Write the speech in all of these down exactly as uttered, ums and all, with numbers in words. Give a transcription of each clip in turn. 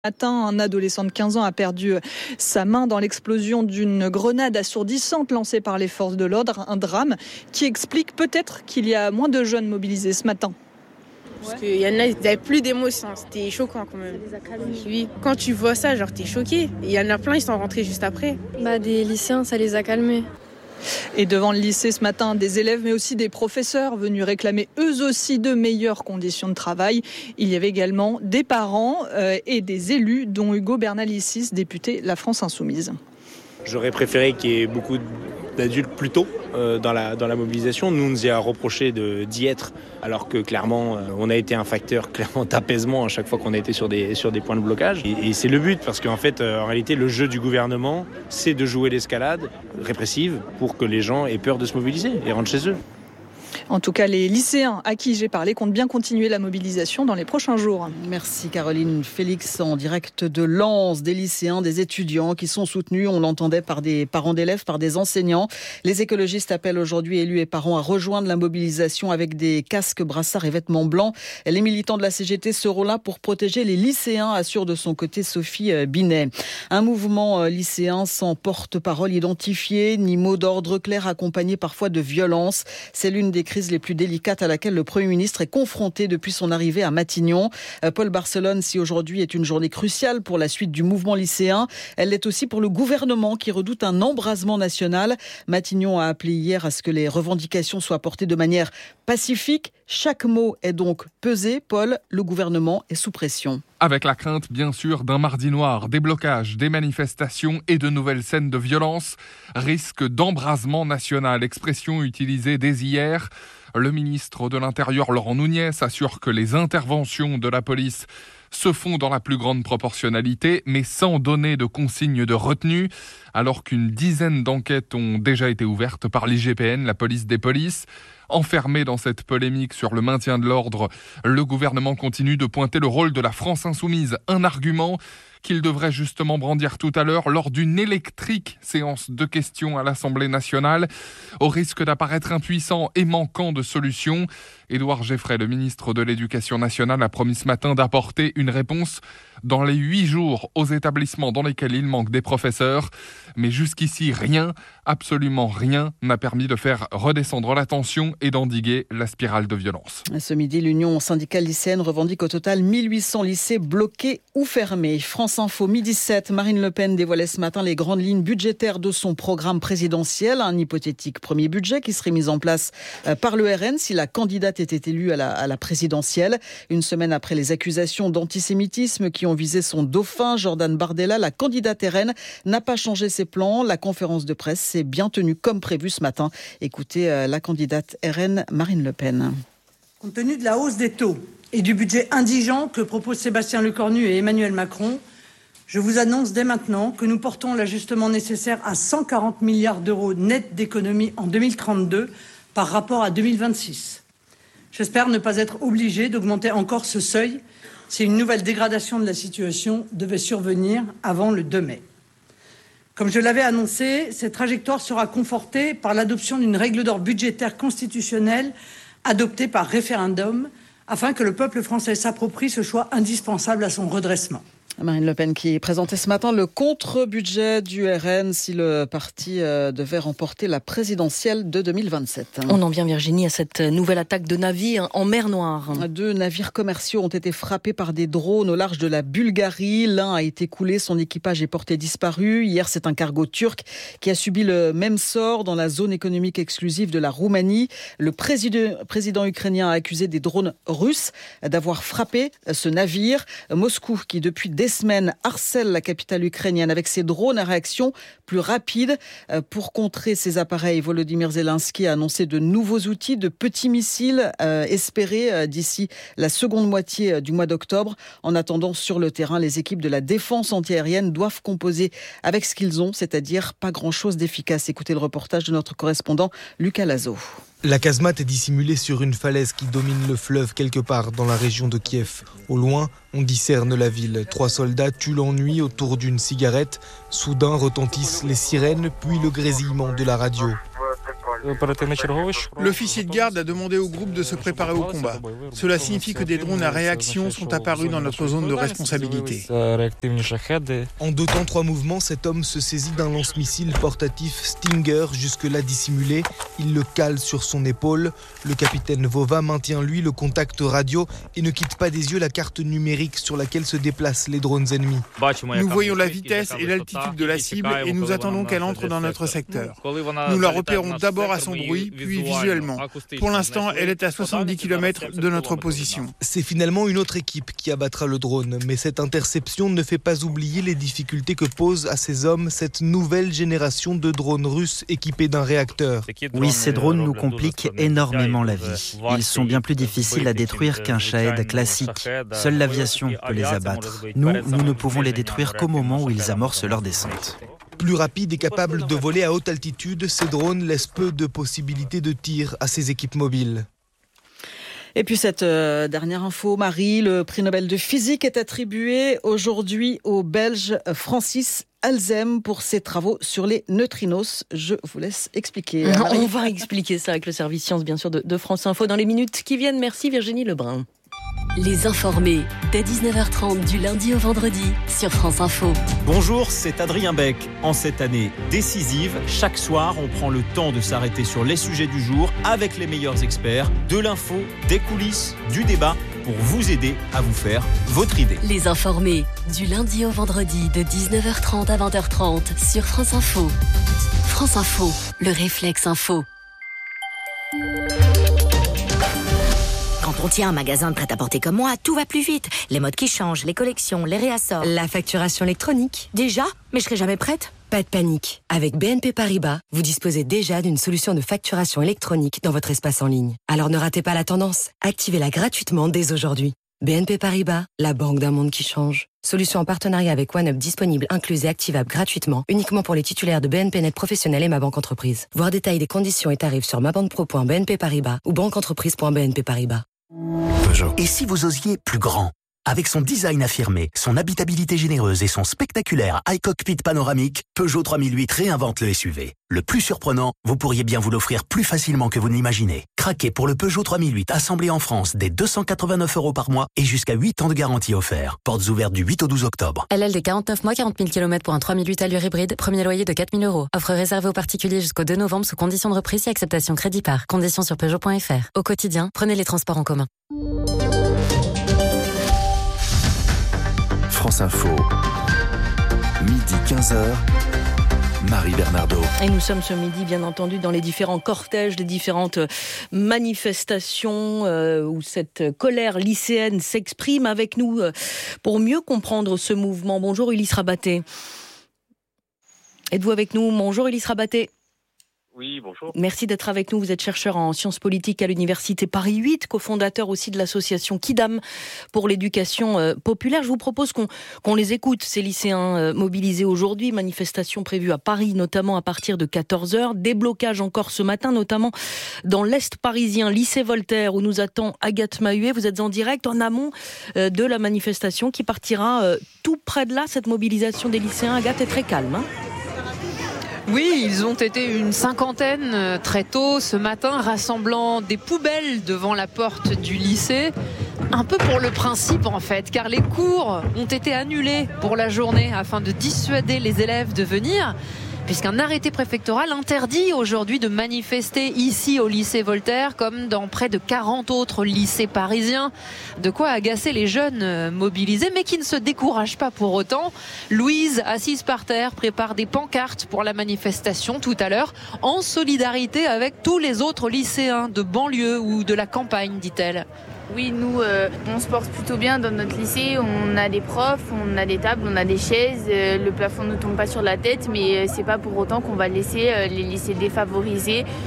Matin, un adolescent de quinze ans a perdu sa main dans l'explosion d'une grenade assourdissante lancée par les forces de l'ordre. Un drame qui explique peut-être qu'il y a moins de jeunes mobilisés ce matin. Parce qu'il y en a, ils n'avaient plus d'émotion, c'était choquant quand même. Oui. Quand tu vois ça, genre t'es choqué. Il y en a plein, ils sont rentrés juste après. Bah, des lycéens, ça les a calmés. Et devant le lycée ce matin, des élèves mais aussi des professeurs venus réclamer eux aussi de meilleures conditions de travail. Il y avait également des parents euh, et des élus, dont Hugo Bernalicis, député La France Insoumise. J'aurais préféré qu'il y ait beaucoup d'adultes plus tôt euh, dans, la, dans la mobilisation. Nous, on nous a reproché de, d'y être, alors que clairement, euh, on a été un facteur clairement d'apaisement à chaque fois qu'on a été sur des, sur des points de blocage. Et, et c'est le but, parce qu'en fait, euh, en réalité, le jeu du gouvernement, c'est de jouer l'escalade répressive pour que les gens aient peur de se mobiliser et rentrent chez eux. En tout cas, les lycéens à qui j'ai parlé comptent bien continuer la mobilisation dans les prochains jours. Merci Caroline Félix, en direct de Lens, des lycéens, des étudiants qui sont soutenus, on l'entendait, par des parents d'élèves, par des enseignants. Les écologistes appellent aujourd'hui élus et parents à rejoindre la mobilisation avec des casques, brassards et vêtements blancs. Les militants de la C G T seront là pour protéger les lycéens, assure de son côté Sophie Binet. Un mouvement lycéen sans porte-parole identifié, ni mot d'ordre clair, accompagné parfois de violence. C'est l'une des crises les plus délicates à laquelle le Premier ministre est confronté depuis son arrivée à Matignon. Paul Barcelone, si aujourd'hui est une journée cruciale pour la suite du mouvement lycéen, elle l'est aussi pour le gouvernement qui redoute un embrasement national. Matignon a appelé hier à ce que les revendications soient portées de manière pacifique. Chaque mot est donc pesé. Paul, le gouvernement est sous pression. Avec la crainte, bien sûr, d'un mardi noir, des blocages, des manifestations et de nouvelles scènes de violence. Risque d'embrasement national, expression utilisée dès hier. Le ministre de l'Intérieur, Laurent Nunez, assure que les interventions de la police se font dans la plus grande proportionnalité, mais sans donner de consignes de retenue, alors qu'une dizaine d'enquêtes ont déjà été ouvertes par l'I G P N, la police des polices. Enfermé dans cette polémique sur le maintien de l'ordre, le gouvernement continue de pointer le rôle de la France insoumise, un argument qu'il devrait justement brandir tout à l'heure lors d'une électrique séance de questions à l'Assemblée nationale. Au risque d'apparaître impuissant et manquant de solutions, Édouard Geffray, le ministre de l'Éducation nationale, a promis ce matin d'apporter une réponse dans les huit jours aux établissements dans lesquels il manque des professeurs. Mais jusqu'ici, rien, absolument rien, n'a permis de faire redescendre la tension et d'endiguer la spirale de violence. Ce midi, l'Union syndicale lycéenne revendique au total mille huit cents lycées bloqués ou fermés. France Info, midi sept, Marine Le Pen dévoilait ce matin les grandes lignes budgétaires de son programme présidentiel. Un hypothétique premier budget qui serait mis en place par le R N si la candidate était élue à la, à la présidentielle. Une semaine après les accusations d'antisémitisme qui ont visé son dauphin, Jordan Bardella, la candidate R N n'a pas changé ses plans. La conférence de presse s'est bien tenue comme prévu ce matin. Écoutez la candidate R N, Marine Le Pen. Compte tenu de la hausse des taux et du budget indigent que proposent Sébastien Lecornu et Emmanuel Macron, je vous annonce dès maintenant que nous portons l'ajustement nécessaire à cent quarante milliards d'euros net d'économies en deux mille trente-deux par rapport à deux mille vingt-six. J'espère ne pas être obligé d'augmenter encore ce seuil si une nouvelle dégradation de la situation devait survenir avant le deux mai. Comme je l'avais annoncé, cette trajectoire sera confortée par l'adoption d'une règle d'or budgétaire constitutionnelle adoptée par référendum afin que le peuple français s'approprie ce choix indispensable à son redressement. Marine Le Pen qui présentait ce matin le contre-budget du R N si le parti devait remporter la présidentielle de deux mille vingt-sept. On en vient, Virginie, à cette nouvelle attaque de navires en mer Noire. Deux navires commerciaux ont été frappés par des drones au large de la Bulgarie. L'un a été coulé, son équipage est porté disparu. Hier, c'est un cargo turc qui a subi le même sort dans la zone économique exclusive de la Roumanie. Le président, président ukrainien a accusé des drones russes d'avoir frappé ce navire. Moscou, qui depuis des semaines harcèle la capitale ukrainienne avec ses drones à réaction plus rapide. Pour contrer ces appareils, Volodymyr Zelensky a annoncé de nouveaux outils, de petits missiles euh, espérés euh, d'ici la seconde moitié du mois d'octobre. En attendant, sur le terrain, les équipes de la défense antiaérienne doivent composer avec ce qu'ils ont, c'est-à-dire pas grand-chose d'efficace. Écoutez le reportage de notre correspondant Lucas Lazo. La casemate est dissimulée sur une falaise qui domine le fleuve quelque part dans la région de Kiev. Au loin, on discerne la ville. Trois soldats tuent l'ennui autour d'une cigarette. Soudain retentissent les sirènes, puis le grésillement de la radio. L'officier de garde a demandé au groupe de se préparer au combat. Cela signifie que des drones à réaction sont apparus dans notre zone de responsabilité. En deux temps, trois mouvements, cet homme se saisit d'un lance-missile portatif Stinger, jusque-là dissimulé. Il le cale sur son épaule. Le capitaine Vova maintient, lui, le contact radio et ne quitte pas des yeux la carte numérique sur laquelle se déplacent les drones ennemis. Nous voyons la vitesse et l'altitude de la cible et nous attendons qu'elle entre dans notre secteur. Nous la repérons d'abord à son bruit, puis visuellement. Pour l'instant, elle est à soixante-dix kilomètres de notre position. C'est finalement une autre équipe qui abattra le drone, mais cette interception ne fait pas oublier les difficultés que pose à ces hommes cette nouvelle génération de drones russes équipés d'un réacteur. Oui, ces drones nous compliquent énormément la vie. Ils sont bien plus difficiles à détruire qu'un Shahed classique. Seule l'aviation peut les abattre. Nous, nous ne pouvons les détruire qu'au moment où ils amorcent leur descente. Plus rapides et capables de voler à haute altitude, ces drones laissent peu de possibilités de tir à ces équipes mobiles. Et puis cette euh, dernière info, Marie, le prix Nobel de physique est attribué aujourd'hui au Belge Francis Alzheimer pour ses travaux sur les neutrinos. Je vous laisse expliquer. Non, on va expliquer ça avec le service science, bien sûr, de, de France Info dans les minutes qui viennent. Merci Virginie Lebrun. Les informés, dès dix-neuf heures trente du lundi au vendredi sur France Info. Bonjour, c'est Adrien Beck. En cette année décisive, chaque soir, on prend le temps de s'arrêter sur les sujets du jour avec les meilleurs experts, de l'info, des coulisses, du débat, pour vous aider à vous faire votre idée. Les informés, du lundi au vendredi de dix-neuf heures trente à vingt heures trente sur France Info. France Info, le réflexe info. Quand on tient un magasin de prêt-à-porter comme moi, tout va plus vite. Les modes qui changent, les collections, les réassorts. La facturation électronique. Déjà ? Mais je serai jamais prête. Pas de panique. Avec B N P Paribas, vous disposez déjà d'une solution de facturation électronique dans votre espace en ligne. Alors ne ratez pas la tendance. Activez-la gratuitement dès aujourd'hui. B N P Paribas, la banque d'un monde qui change. Solution en partenariat avec OneUp disponible, incluse et activable gratuitement, uniquement pour les titulaires de B N P Net Professionnel et Ma Banque Entreprise. Voir détails des conditions et tarifs sur mabanquepro point b n p paribas ou banqueentreprise point b n p paribas. Peugeot. Et si vous osiez plus grand ? Avec son design affirmé, son habitabilité généreuse et son spectaculaire iCockpit panoramique, Peugeot trois mille huit réinvente le S U V. Le plus surprenant, vous pourriez bien vous l'offrir plus facilement que vous ne l'imaginez. Craquez pour le Peugeot trois mille huit assemblé en France dès deux cent quatre-vingt-neuf euros par mois et jusqu'à huit ans de garantie offert. Portes ouvertes du huit au douze octobre. L L D quarante-neuf mois, quarante mille kilomètres pour un trois mille huit allure hybride. Premier loyer de quatre mille euros. Offre réservée aux particuliers jusqu'au deux novembre sous conditions de reprise et acceptation crédit par. Conditions sur Peugeot point F R. Au quotidien, prenez les transports en commun. France Info, midi quinze heures, Marie Bernardo. Et nous sommes ce midi, bien entendu, dans les différents cortèges, les différentes manifestations euh, où cette colère lycéenne s'exprime avec nous euh, pour mieux comprendre ce mouvement. Bonjour Ulysse Rabaté. Êtes-vous avec nous ? Bonjour Ulysse Rabaté. Oui, bonjour. Merci d'être avec nous. Vous êtes chercheur en sciences politiques à l'université Paris huit, cofondateur aussi de l'association Kidam pour l'éducation euh, populaire. Je vous propose qu'on, qu'on les écoute, ces lycéens euh, mobilisés aujourd'hui. Manifestation prévue à Paris, notamment à partir de quatorze heures. Déblocage encore ce matin, notamment dans l'Est parisien, lycée Voltaire, où nous attend Agathe Mahuet. Vous êtes en direct, en amont euh, de la manifestation qui partira euh, tout près de là. Cette mobilisation des lycéens, Agathe, est très calme, hein ? Oui, ils ont été une cinquantaine très tôt ce matin, rassemblant des poubelles devant la porte du lycée. Un peu pour le principe en fait, car les cours ont été annulés pour la journée afin de dissuader les élèves de venir. Puisqu'un arrêté préfectoral interdit aujourd'hui de manifester ici au lycée Voltaire comme dans près de quarante autres lycées parisiens. De quoi agacer les jeunes mobilisés mais qui ne se découragent pas pour autant. Louise, assise par terre, prépare des pancartes pour la manifestation tout à l'heure en solidarité avec tous les autres lycéens de banlieue ou de la campagne, dit-elle. Oui, nous, euh, on se porte plutôt bien dans notre lycée. On a des profs, on a des tables, on a des chaises. Euh, le plafond ne tombe pas sur la tête, mais euh, c'est pas pour autant qu'on va laisser euh, les lycées défavorisés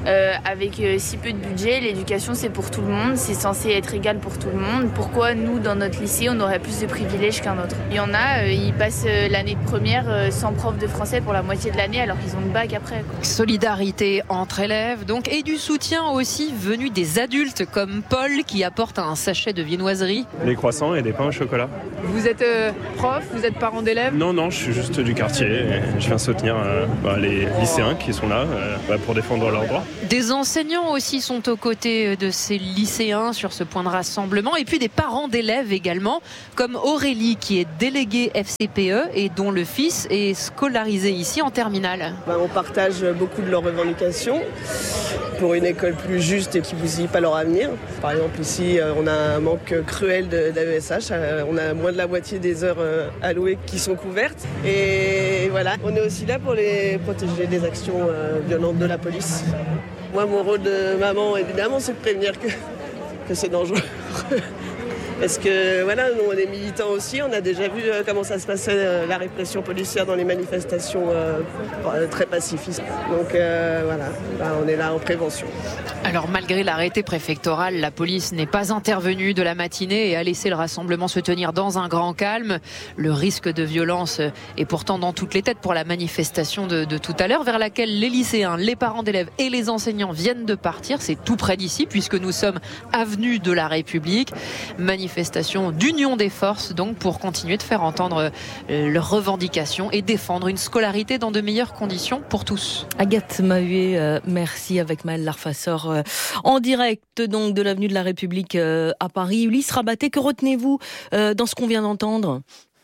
Euh, avec euh, si peu de budget, l'éducation c'est pour tout le monde, c'est censé être égal pour tout le monde. Pourquoi nous, dans notre lycée, on aurait plus de privilèges qu'un autre? Il y en a, euh, ils passent euh, l'année de première euh, sans prof de français pour la moitié de l'année alors qu'ils ont le bac après, quoi. Solidarité entre élèves, donc, et du soutien aussi venu des adultes comme Paul qui apporte un sachet de viennoiserie. Des croissants et des pains au chocolat. Vous êtes euh, prof, vous êtes parent d'élèves? Non, non, je suis juste du quartier et je viens soutenir euh, bah, les lycéens qui sont là euh, bah, pour défendre leurs droits. Des enseignants aussi sont aux côtés de ces lycéens sur ce point de rassemblement et puis des parents d'élèves également, comme Aurélie qui est déléguée F C P E et dont le fils est scolarisé ici en terminale. Ben, on partage beaucoup de leurs revendications pour une école plus juste et qui ne bousille pas leur avenir. Par exemple ici on a un manque cruel d'A E S H, on a moins de la moitié des heures allouées qui sont couvertes et voilà, on est aussi là pour les protéger des actions violentes de la police. Moi, mon rôle de maman, évidemment, c'est de prévenir que, que c'est dangereux. Parce que, voilà, nous, on est militants aussi. On a déjà vu euh, comment ça se passait, euh, la répression policière dans les manifestations euh, très pacifistes. Donc, euh, voilà, là, on est là en prévention. Alors, malgré l'arrêté préfectoral, la police n'est pas intervenue de la matinée et a laissé le rassemblement se tenir dans un grand calme. Le risque de violence est pourtant dans toutes les têtes pour la manifestation de, de tout à l'heure, vers laquelle les lycéens, les parents d'élèves et les enseignants viennent de partir. C'est tout près d'ici, puisque nous sommes avenue de la République. Manifestation d'union des forces, donc, pour continuer de faire entendre euh, leurs revendications et défendre une scolarité dans de meilleures conditions pour tous. Agathe Mahué, euh, merci, avec Maëlle Larfassor, euh, en direct donc de l'avenue de la République euh, à Paris. Ulysse Rabaté, que retenez-vous euh, dans ce qu'on vient d'entendre?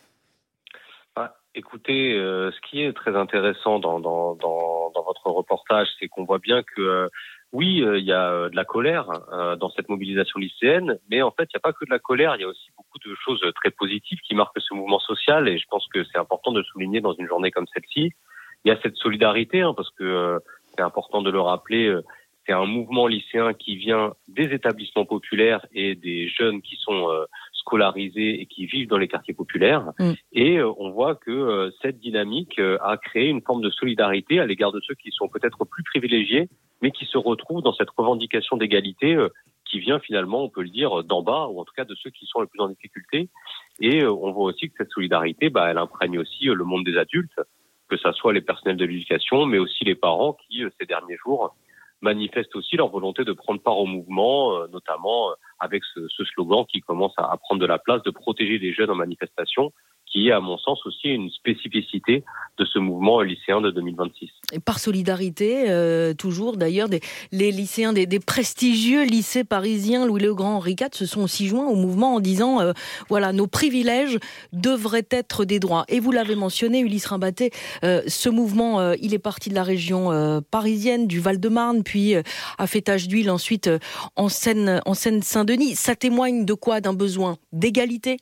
Ah, écoutez, euh, ce qui est très intéressant dans, dans, dans, dans votre reportage, c'est qu'on voit bien que euh, oui, il euh, y a euh, de la colère euh, dans cette mobilisation lycéenne, mais en fait, il n'y a pas que de la colère, il y a aussi beaucoup de choses très positives qui marquent ce mouvement social, et je pense que c'est important de souligner dans une journée comme celle-ci. Il y a cette solidarité, hein, parce que euh, c'est important de le rappeler, euh, c'est un mouvement lycéen qui vient des établissements populaires et des jeunes qui sont euh, scolarisés et qui vivent dans les quartiers populaires. Mmh. Et euh, on voit que euh, cette dynamique euh, a créé une forme de solidarité à l'égard de ceux qui sont peut-être plus privilégiés, mais qui se retrouvent dans cette revendication d'égalité euh, qui vient finalement, on peut le dire, d'en bas, ou en tout cas de ceux qui sont les plus en difficulté. Et euh, on voit aussi que cette solidarité, bah, elle imprègne aussi euh, le monde des adultes, que ça soit les personnels de l'éducation, mais aussi les parents qui, euh, ces derniers jours, manifestent aussi leur volonté de prendre part au mouvement, euh, notamment euh, avec ce, ce slogan qui commence à, à prendre de la place, de protéger les jeunes en manifestation, qui est, à mon sens, aussi une spécificité de ce mouvement lycéen de deux mille vingt-six. Et par solidarité, euh, toujours d'ailleurs, des, les lycéens des, des prestigieux lycées parisiens, Louis-le-Grand, Henri quatre, se sont aussi joints au mouvement en disant euh, voilà, nos privilèges devraient être des droits. Et vous l'avez mentionné, Ulysse Rabaté, euh, ce mouvement, euh, il est parti de la région euh, parisienne, du Val-de-Marne, puis euh, a fait tache d'huile ensuite euh, en Seine, en Seine-Saint-Denis. Ça témoigne de quoi? D'un besoin d'égalité?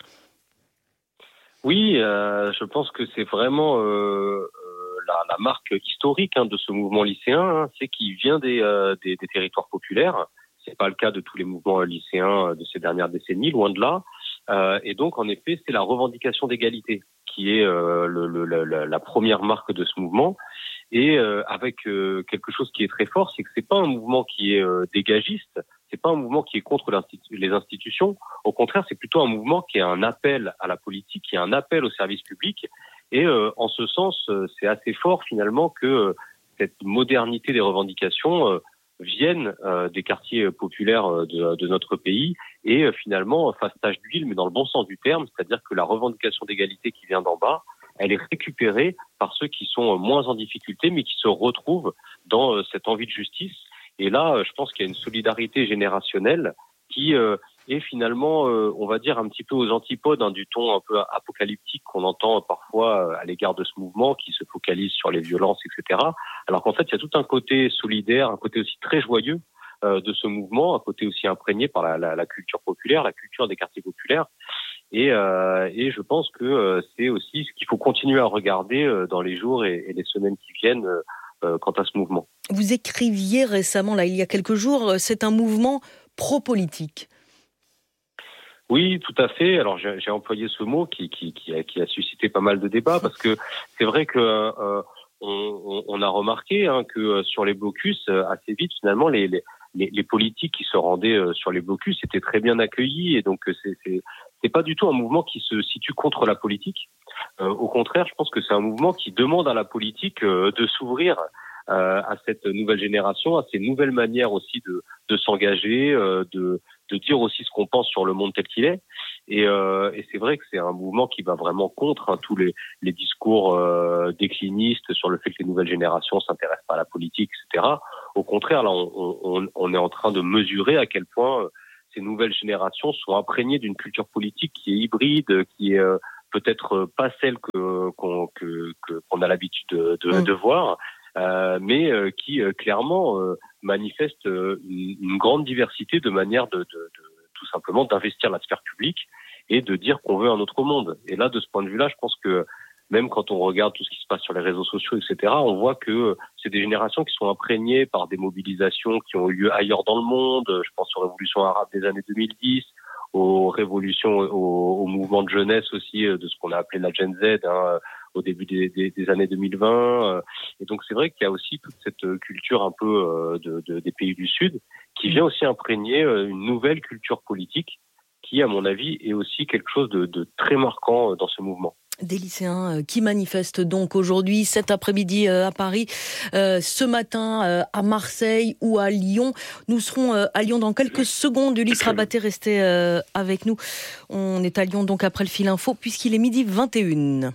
Oui, euh, je pense que c'est vraiment euh, euh, la, la marque historique hein, de ce mouvement lycéen, hein, c'est qu'il vient des, euh, des, des territoires populaires. C'est pas le cas de tous les mouvements lycéens de ces dernières décennies, loin de là. Euh, et donc, en effet, c'est la revendication d'égalité qui est euh, le, le, la, la première marque de ce mouvement. Et euh, avec euh, quelque chose qui est très fort, c'est que c'est pas un mouvement qui est euh, dégagiste. C'est pas un mouvement qui est contre l'institu- les institutions. Au contraire, c'est plutôt un mouvement qui est un appel à la politique, qui est un appel au service public. Et euh, en ce sens, euh, c'est assez fort finalement que euh, cette modernité des revendications euh, vienne euh, des quartiers populaires euh, de, de notre pays et euh, finalement fasse tache d'huile, mais dans le bon sens du terme, c'est-à-dire que la revendication d'égalité qui vient d'en bas, elle est récupérée par ceux qui sont moins en difficulté, mais qui se retrouvent dans euh, cette envie de justice. Et là, je pense qu'il y a une solidarité générationnelle qui euh, est finalement, euh, on va dire, un petit peu aux antipodes hein, du ton un peu apocalyptique qu'on entend parfois à l'égard de ce mouvement qui se focalise sur les violences, et cetera. Alors qu'en fait, il y a tout un côté solidaire, un côté aussi très joyeux euh, de ce mouvement, un côté aussi imprégné par la, la, la culture populaire, la culture des quartiers populaires. Et, euh, et je pense que euh, c'est aussi ce qu'il faut continuer à regarder euh, dans les jours et, et les semaines qui viennent euh, euh, quant à ce mouvement. Vous écriviez récemment, là, il y a quelques jours, c'est un mouvement pro-politique. Oui, tout à fait. Alors j'ai, j'ai employé ce mot qui, qui, qui, a, qui a suscité pas mal de débats parce que c'est vrai que euh, on, on a remarqué hein, que sur les blocus, assez vite, finalement, les, les, les politiques qui se rendaient sur les blocus étaient très bien accueillis. Et donc, c'est, c'est, c'est pas du tout un mouvement qui se situe contre la politique. Euh, au contraire, je pense que c'est un mouvement qui demande à la politique euh, de s'ouvrir euh, à cette nouvelle génération, à ces nouvelles manières aussi de, de s'engager, euh, de, de dire aussi ce qu'on pense sur le monde tel qu'il est. Et, euh, et c'est vrai que c'est un mouvement qui va vraiment contre hein, tous les, les discours euh, déclinistes sur le fait que les nouvelles générations s'intéressent pas à la politique, et cetera. Au contraire, là, on, on, on est en train de mesurer à quel point euh, ces nouvelles générations sont imprégnées d'une culture politique qui est hybride, qui est euh, peut-être pas celle que, qu'on, que, que, qu'on a l'habitude de, de, mmh. de voir, euh, mais euh, qui euh, clairement euh, manifeste euh, une, une grande diversité de manières de, de, de tout simplement d'investir la sphère publique et de dire qu'on veut un autre monde. Et là, de ce point de vue-là, je pense que même quand on regarde tout ce qui se passe sur les réseaux sociaux, et cetera, on voit que c'est des générations qui sont imprégnées par des mobilisations qui ont eu lieu ailleurs dans le monde. Je pense aux révolutions arabes des années deux mille dix, aux révolutions, aux, aux mouvements de jeunesse aussi, de ce qu'on a appelé la Gen Z hein, au début des, des, des années deux mille vingt. Et donc c'est vrai qu'il y a aussi toute cette culture un peu de, de, des pays du Sud qui vient aussi imprégner une nouvelle culture politique qui, à mon avis, est aussi quelque chose de, de très marquant dans ce mouvement. Des lycéens qui manifestent donc aujourd'hui, cet après-midi à Paris, euh, ce matin à Marseille ou à Lyon. Nous serons à Lyon dans quelques secondes. Ulysse Rabaté, restez avec nous. On est à Lyon donc après le fil info puisqu'il est midi vingt et une.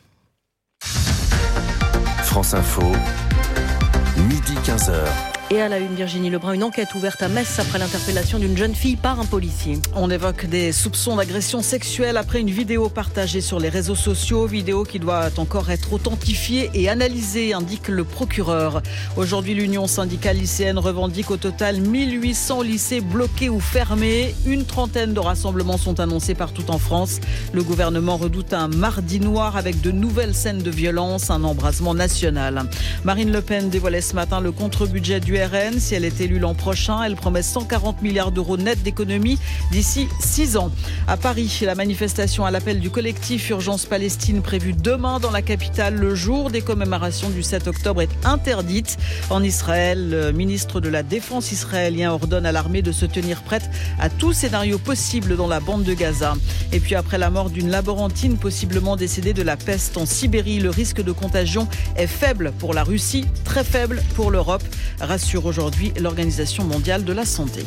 France Info, midi quinze heures. Et à la une, Virginie Lebrun, une enquête ouverte à Metz après l'interpellation d'une jeune fille par un policier. On évoque des soupçons d'agression sexuelle après une vidéo partagée sur les réseaux sociaux. Vidéo qui doit encore être authentifiée et analysée, indique le procureur. Aujourd'hui, l'Union syndicale lycéenne revendique au total mille huit cents lycées bloqués ou fermés. Une trentaine de rassemblements sont annoncés partout en France. Le gouvernement redoute un mardi noir avec de nouvelles scènes de violence, un embrasement national. Marine Le Pen dévoilait ce matin le contre-budget du R N. Si elle est élue l'an prochain, elle promet cent quarante milliards d'euros net d'économies d'ici six ans. À Paris, la manifestation à l'appel du collectif Urgence Palestine prévue demain dans la capitale. Le jour des commémorations du sept octobre est interdite. En Israël, le ministre de la Défense israélien ordonne à l'armée de se tenir prête à tout scénario possible dans la bande de Gaza. Et puis après la mort d'une laborantine possiblement décédée de la peste en Sibérie, le risque de contagion est faible pour la Russie, très faible pour l'Europe. Sur aujourd'hui l'Organisation mondiale de la santé.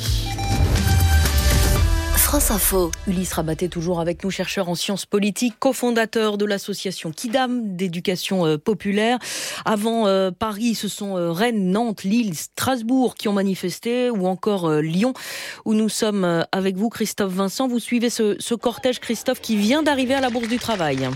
France Info. Ulysse Rabaté toujours avec nous, chercheur en sciences politiques, cofondateur de l'association Kidam d'éducation populaire. Avant euh, Paris, ce sont euh, Rennes, Nantes, Lille, Strasbourg qui ont manifesté, ou encore euh, Lyon, où nous sommes euh, avec vous, Christophe Vincent. Vous suivez ce, ce cortège, Christophe, qui vient d'arriver à la Bourse du Travail.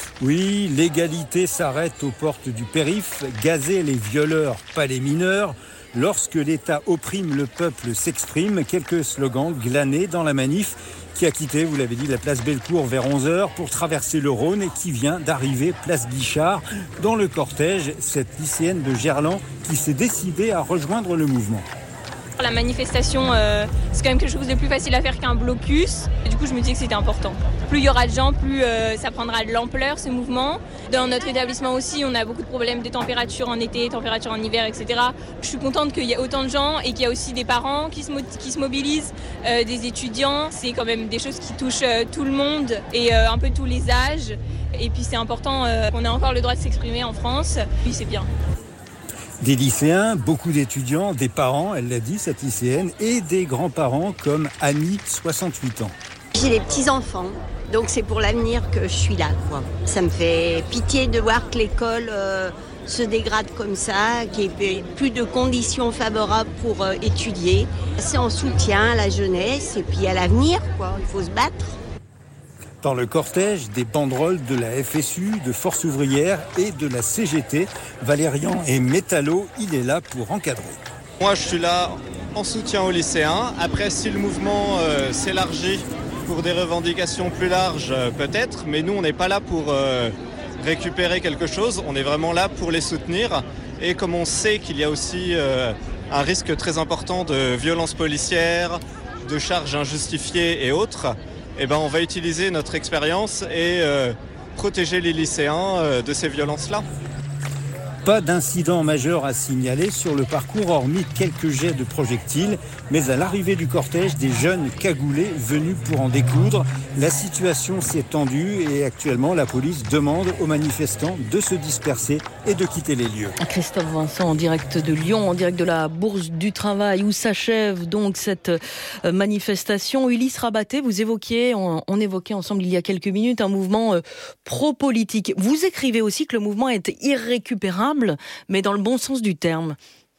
Oui, l'égalité s'arrête aux portes du périph'. Gazer les violeurs, pas les mineurs. Lorsque l'État opprime, le peuple s'exprime. Quelques slogans glanés dans la manif qui a quitté, vous l'avez dit, la place Bellecour vers onze heures pour traverser le Rhône et qui vient d'arriver place Guichard. Dans le cortège, cette lycéenne de Gerland qui s'est décidée à rejoindre le mouvement. La manifestation, euh, c'est quand même quelque chose de plus facile à faire qu'un blocus. Et du coup, je me dis que c'était important. Plus il y aura de gens, plus euh, ça prendra de l'ampleur, ce mouvement. Dans notre établissement aussi, on a beaucoup de problèmes de température en été, température en hiver, et cetera. Je suis contente qu'il y ait autant de gens et qu'il y a aussi des parents qui se, mo- qui se mobilisent, euh, des étudiants. C'est quand même des choses qui touchent euh, tout le monde et euh, un peu tous les âges. Et puis c'est important euh, qu'on ait encore le droit de s'exprimer en France. Puis c'est bien. Des lycéens, beaucoup d'étudiants, des parents, elle l'a dit, cette lycéenne, et des grands-parents comme Annie, soixante-huit ans. J'ai des petits-enfants, donc c'est pour l'avenir que je suis là, quoi. Ça me fait pitié de voir que l'école euh, se dégrade comme ça, qu'il n'y ait plus de conditions favorables pour euh, étudier. C'est en soutien à la jeunesse et puis à l'avenir, quoi. Il faut se battre. Dans le cortège, des banderoles de la F S U, de Force ouvrière et de la C G T. Valérian est métallo, il est là pour encadrer. Moi, je suis là en soutien aux lycéens. Après, si le mouvement euh, s'élargit pour des revendications plus larges, euh, peut-être. Mais nous, on n'est pas là pour euh, récupérer quelque chose. On est vraiment là pour les soutenir. Et comme on sait qu'il y a aussi euh, un risque très important de violences policières, de charges injustifiées et autres, eh ben, on va utiliser notre expérience et euh, protéger les lycéens euh, de ces violences-là. Pas d'incident majeur à signaler sur le parcours, hormis quelques jets de projectiles. Mais à l'arrivée du cortège, des jeunes cagoulés venus pour en découdre. La situation s'est tendue et actuellement, la police demande aux manifestants de se disperser et de quitter les lieux. Christophe Vincent, en direct de Lyon, en direct de la Bourse du Travail, où s'achève donc cette manifestation. Ulysse Rabaté, vous évoquiez, on, on évoquait ensemble il y a quelques minutes, un mouvement euh, pro-politique. Vous écrivez aussi que le mouvement est irrécupérable, mais dans le bon sens du terme.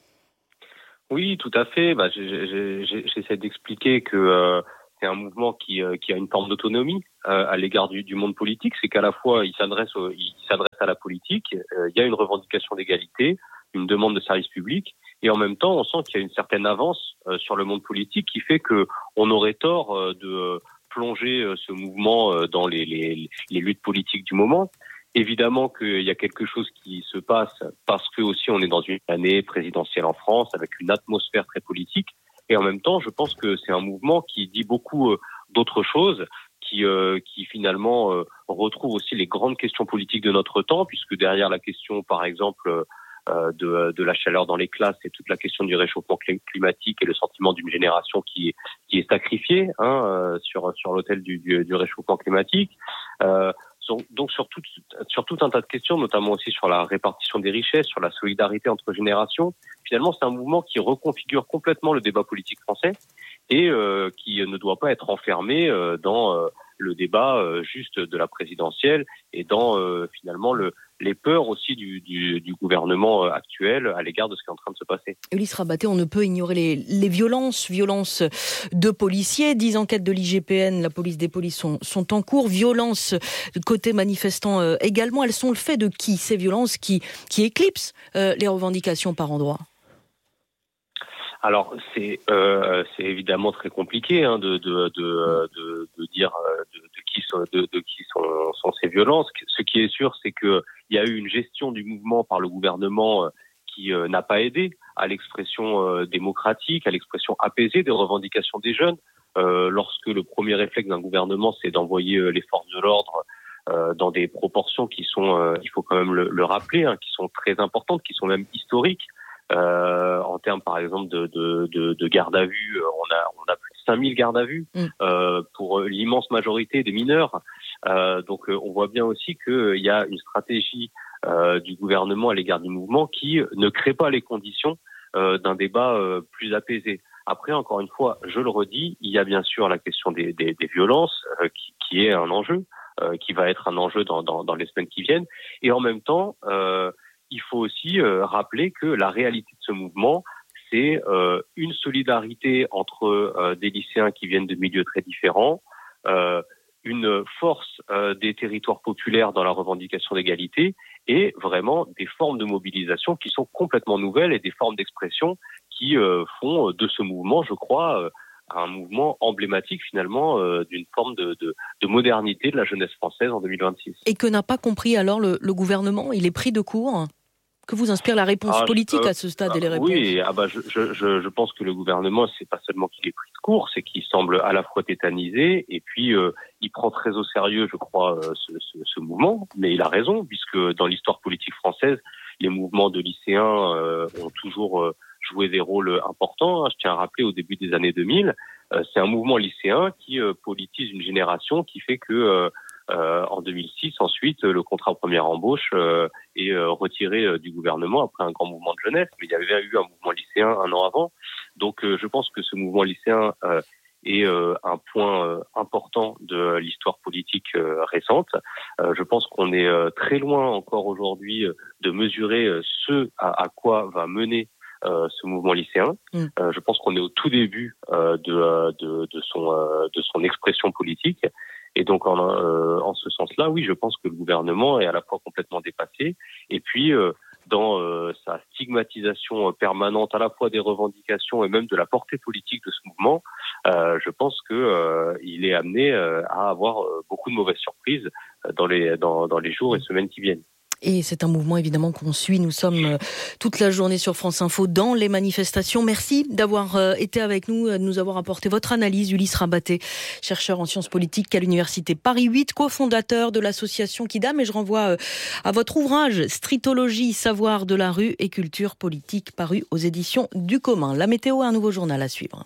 Oui, tout à fait. Bah, j'ai, j'ai, j'essaie d'expliquer que euh, c'est un mouvement qui, euh, qui a une forme d'autonomie euh, à l'égard du, du monde politique. C'est qu'à la fois, il s'adresse, au, il s'adresse à la politique, euh, il y a une revendication d'égalité, une demande de service public, et en même temps, on sent qu'il y a une certaine avance euh, sur le monde politique qui fait que on aurait tort euh, de plonger euh, ce mouvement euh, dans les, les, les luttes politiques du moment. Évidemment qu'il y a quelque chose qui se passe parce que aussi on est dans une année présidentielle en France avec une atmosphère très politique. Et en même temps, je pense que c'est un mouvement qui dit beaucoup euh, d'autres choses, qui, euh, qui finalement euh, retrouve aussi les grandes questions politiques de notre temps, puisque derrière la question, par exemple, euh, de, de la chaleur dans les classes, c'est toute la question du réchauffement climatique et le sentiment d'une génération qui est, qui est sacrifiée hein, euh, sur, sur l'autel du, du, du réchauffement climatique. Euh, Donc sur tout, sur tout un tas de questions, notamment aussi sur la répartition des richesses, sur la solidarité entre générations. Finalement, c'est un mouvement qui reconfigure complètement le débat politique français et euh, qui ne doit pas être enfermé euh, dans euh, le débat euh, juste de la présidentielle et dans euh, finalement le, les peurs aussi du, du, du gouvernement actuel à l'égard de ce qui est en train de se passer. Ulysse Rabaté, on ne peut ignorer les, les violences, violences de policiers. Dix enquêtes de l'I G P N, la police des polices sont, sont en cours. Violences côté manifestants euh, également. Elles sont le fait de qui? Ces violences qui, qui éclipsent euh, les revendications par endroits. Alors c'est euh, c'est évidemment très compliqué hein, de, de de de de dire de, de qui sont de, de qui sont, sont ces violences. Ce qui est sûr, c'est que il y a eu une gestion du mouvement par le gouvernement qui euh, n'a pas aidé à l'expression euh, démocratique, à l'expression apaisée des revendications des jeunes. Euh, lorsque le premier réflexe d'un gouvernement, c'est d'envoyer euh, les forces de l'ordre euh, dans des proportions qui sont, euh, il faut quand même le, le rappeler, hein, qui sont très importantes, qui sont même historiques. Euh, en termes, par exemple, de, de, de, de garde à vue, on a, on a plus de cinq mille gardes à vue mm. euh, pour l'immense majorité des mineurs. Euh, donc, on voit bien aussi qu'il y a une stratégie euh, du gouvernement à l'égard du mouvement qui ne crée pas les conditions euh, d'un débat euh, plus apaisé. Après, encore une fois, je le redis, il y a bien sûr la question des, des, des violences euh, qui, qui est un enjeu, euh, qui va être un enjeu dans, dans, dans les semaines qui viennent. Et en même temps, euh, il faut aussi euh, rappeler que la réalité de ce mouvement, c'est euh, une solidarité entre euh, des lycéens qui viennent de milieux très différents, euh, une force euh, des territoires populaires dans la revendication d'égalité et vraiment des formes de mobilisation qui sont complètement nouvelles et des formes d'expression qui euh, font de ce mouvement, je crois, euh, un mouvement emblématique finalement euh, d'une forme de, de, de modernité de la jeunesse française en deux mille vingt-six. Et que n'a pas compris alors le, le gouvernement? Il est pris de court? Que vous inspire la réponse ah, politique euh, à ce stade ah, et les réponses? Oui, ah bah je, je, je pense que le gouvernement, c'est pas seulement qu'il est pris de court, c'est qu'il semble à la fois tétanisé et puis euh, il prend très au sérieux, je crois, euh, ce, ce, ce mouvement. Mais il a raison, puisque dans l'histoire politique française, les mouvements de lycéens euh, ont toujours euh, joué des rôles importants. Je tiens à rappeler au début des années deux mille, euh, c'est un mouvement lycéen qui euh, politise une génération qui fait que euh, Euh, en deux mille six, ensuite, le contrat première embauche euh, est euh, retiré euh, du gouvernement après un grand mouvement de jeunesse. Mais il y avait eu un mouvement lycéen un an avant. Donc, euh, je pense que ce mouvement lycéen euh, est euh, un point euh, important de l'histoire politique euh, récente. Euh, je pense qu'on est euh, très loin encore aujourd'hui euh, de mesurer euh, ce à, à quoi va mener Euh, ce mouvement lycéen. Mm. Euh, je pense qu'on est au tout début euh, de, de, de, son, euh, de son expression politique. Et donc, en, euh, en ce sens-là, oui, je pense que le gouvernement est à la fois complètement dépassé. Et puis, euh, dans euh, sa stigmatisation permanente à la fois des revendications et même de la portée politique de ce mouvement, euh, je pense que euh, il est amené euh, à avoir euh, beaucoup de mauvaises surprises dans les, dans, dans les jours et semaines qui viennent. Et c'est un mouvement évidemment qu'on suit. Nous sommes toute la journée sur France Info dans les manifestations. Merci d'avoir été avec nous, de nous avoir apporté votre analyse. Ulysse Rabaté, chercheur en sciences politiques à l'université Paris huit, cofondateur de l'association Kidam. Et je renvoie à votre ouvrage Stritologie, savoir de la rue et culture politique, paru aux éditions du Commun. La météo, un nouveau journal à suivre.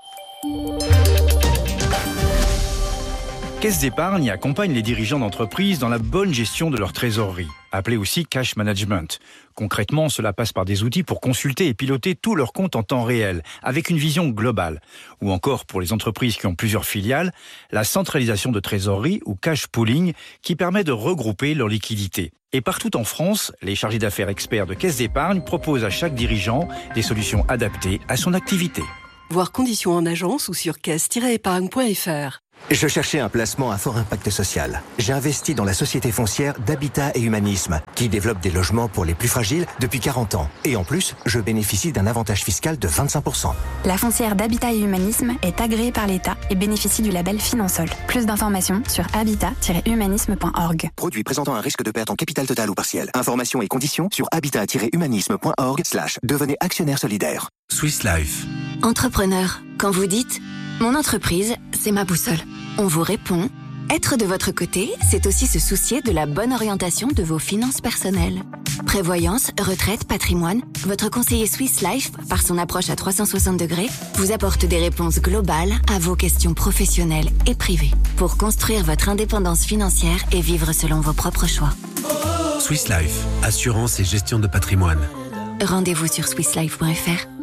Caisse d'épargne accompagne les dirigeants d'entreprises dans la bonne gestion de leur trésorerie, appelée aussi cash management. Concrètement, cela passe par des outils pour consulter et piloter tous leurs comptes en temps réel, avec une vision globale. Ou encore, pour les entreprises qui ont plusieurs filiales, la centralisation de trésorerie ou cash pooling qui permet de regrouper leurs liquidités. Et partout en France, les chargés d'affaires experts de Caisse d'épargne proposent à chaque dirigeant des solutions adaptées à son activité. Voir conditions en agence ou sur caisse tiret épargne point f r. Je cherchais un placement à fort impact social. J'ai investi dans la société foncière d'Habitat et Humanisme, qui développe des logements pour les plus fragiles depuis quarante ans. Et en plus, je bénéficie d'un avantage fiscal de vingt-cinq pour cent. La foncière d'Habitat et Humanisme est agréée par l'État et bénéficie du label Finansol. Plus d'informations sur habitat tiret humanisme point org. Produit présentant un risque de perte en capital total ou partiel. Informations et conditions sur habitat tiret humanisme point org slash devenez actionnaire solidaire. Swiss Life. Entrepreneur, quand vous dites « Mon entreprise, c'est ma boussole », on vous répond « Être de votre côté, c'est aussi se soucier de la bonne orientation de vos finances personnelles. » Prévoyance, retraite, patrimoine, votre conseiller Swiss Life, par son approche à trois cent soixante degrés, vous apporte des réponses globales à vos questions professionnelles et privées pour construire votre indépendance financière et vivre selon vos propres choix. Swiss Life, assurance et gestion de patrimoine. Rendez-vous sur swiss life point f r.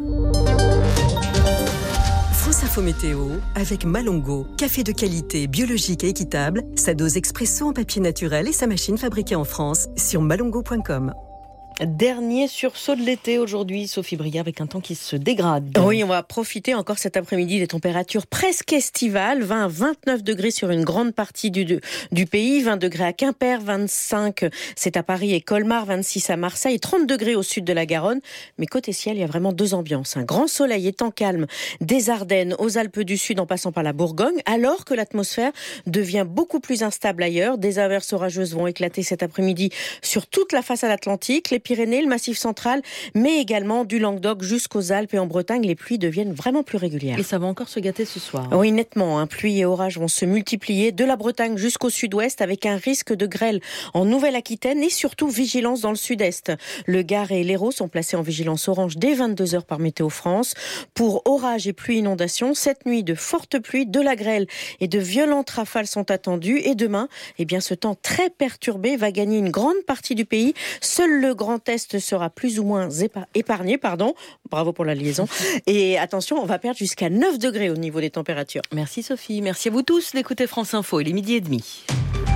France Info Météo avec Malongo, café de qualité, biologique et équitable, sa dose expresso en papier naturel et sa machine fabriquée en France sur malongo point com. Dernier sursaut de l'été aujourd'hui, Sophie Briard, avec un temps qui se dégrade. Oui, on va profiter encore cet après-midi des températures presque estivales, vingt à vingt-neuf degrés sur une grande partie du, du pays, vingt degrés à Quimper, vingt-cinq c'est à Paris et Colmar, vingt-six à Marseille, trente degrés au sud de la Garonne. Mais côté ciel, il y a vraiment deux ambiances. Un grand soleil et temps calme des Ardennes aux Alpes du Sud en passant par la Bourgogne, alors que l'atmosphère devient beaucoup plus instable ailleurs. Des averses orageuses vont éclater cet après-midi sur toute la façade atlantique. Les Pyrénées, le Massif central, mais également du Languedoc jusqu'aux Alpes et en Bretagne, les pluies deviennent vraiment plus régulières. Et ça va encore se gâter ce soir. Oui, nettement. Hein. Pluie et orages vont se multiplier de la Bretagne jusqu'au sud-ouest avec un risque de grêle en Nouvelle-Aquitaine et surtout vigilance dans le sud-est. Le Gard et l'Hérault sont placés en vigilance orange dès vingt-deux heures par Météo France. Pour orages et pluie inondations, cette nuit, de fortes pluies, de la grêle et de violentes rafales sont attendues. Et demain, eh bien, ce temps très perturbé va gagner une grande partie du pays. Seul le Grand Est sera plus ou moins épargné, pardon. Bravo pour la liaison. Et attention, on va perdre jusqu'à neuf degrés au niveau des températures. Merci Sophie, merci à vous tous d'écouter France Info. Il est midi et demi.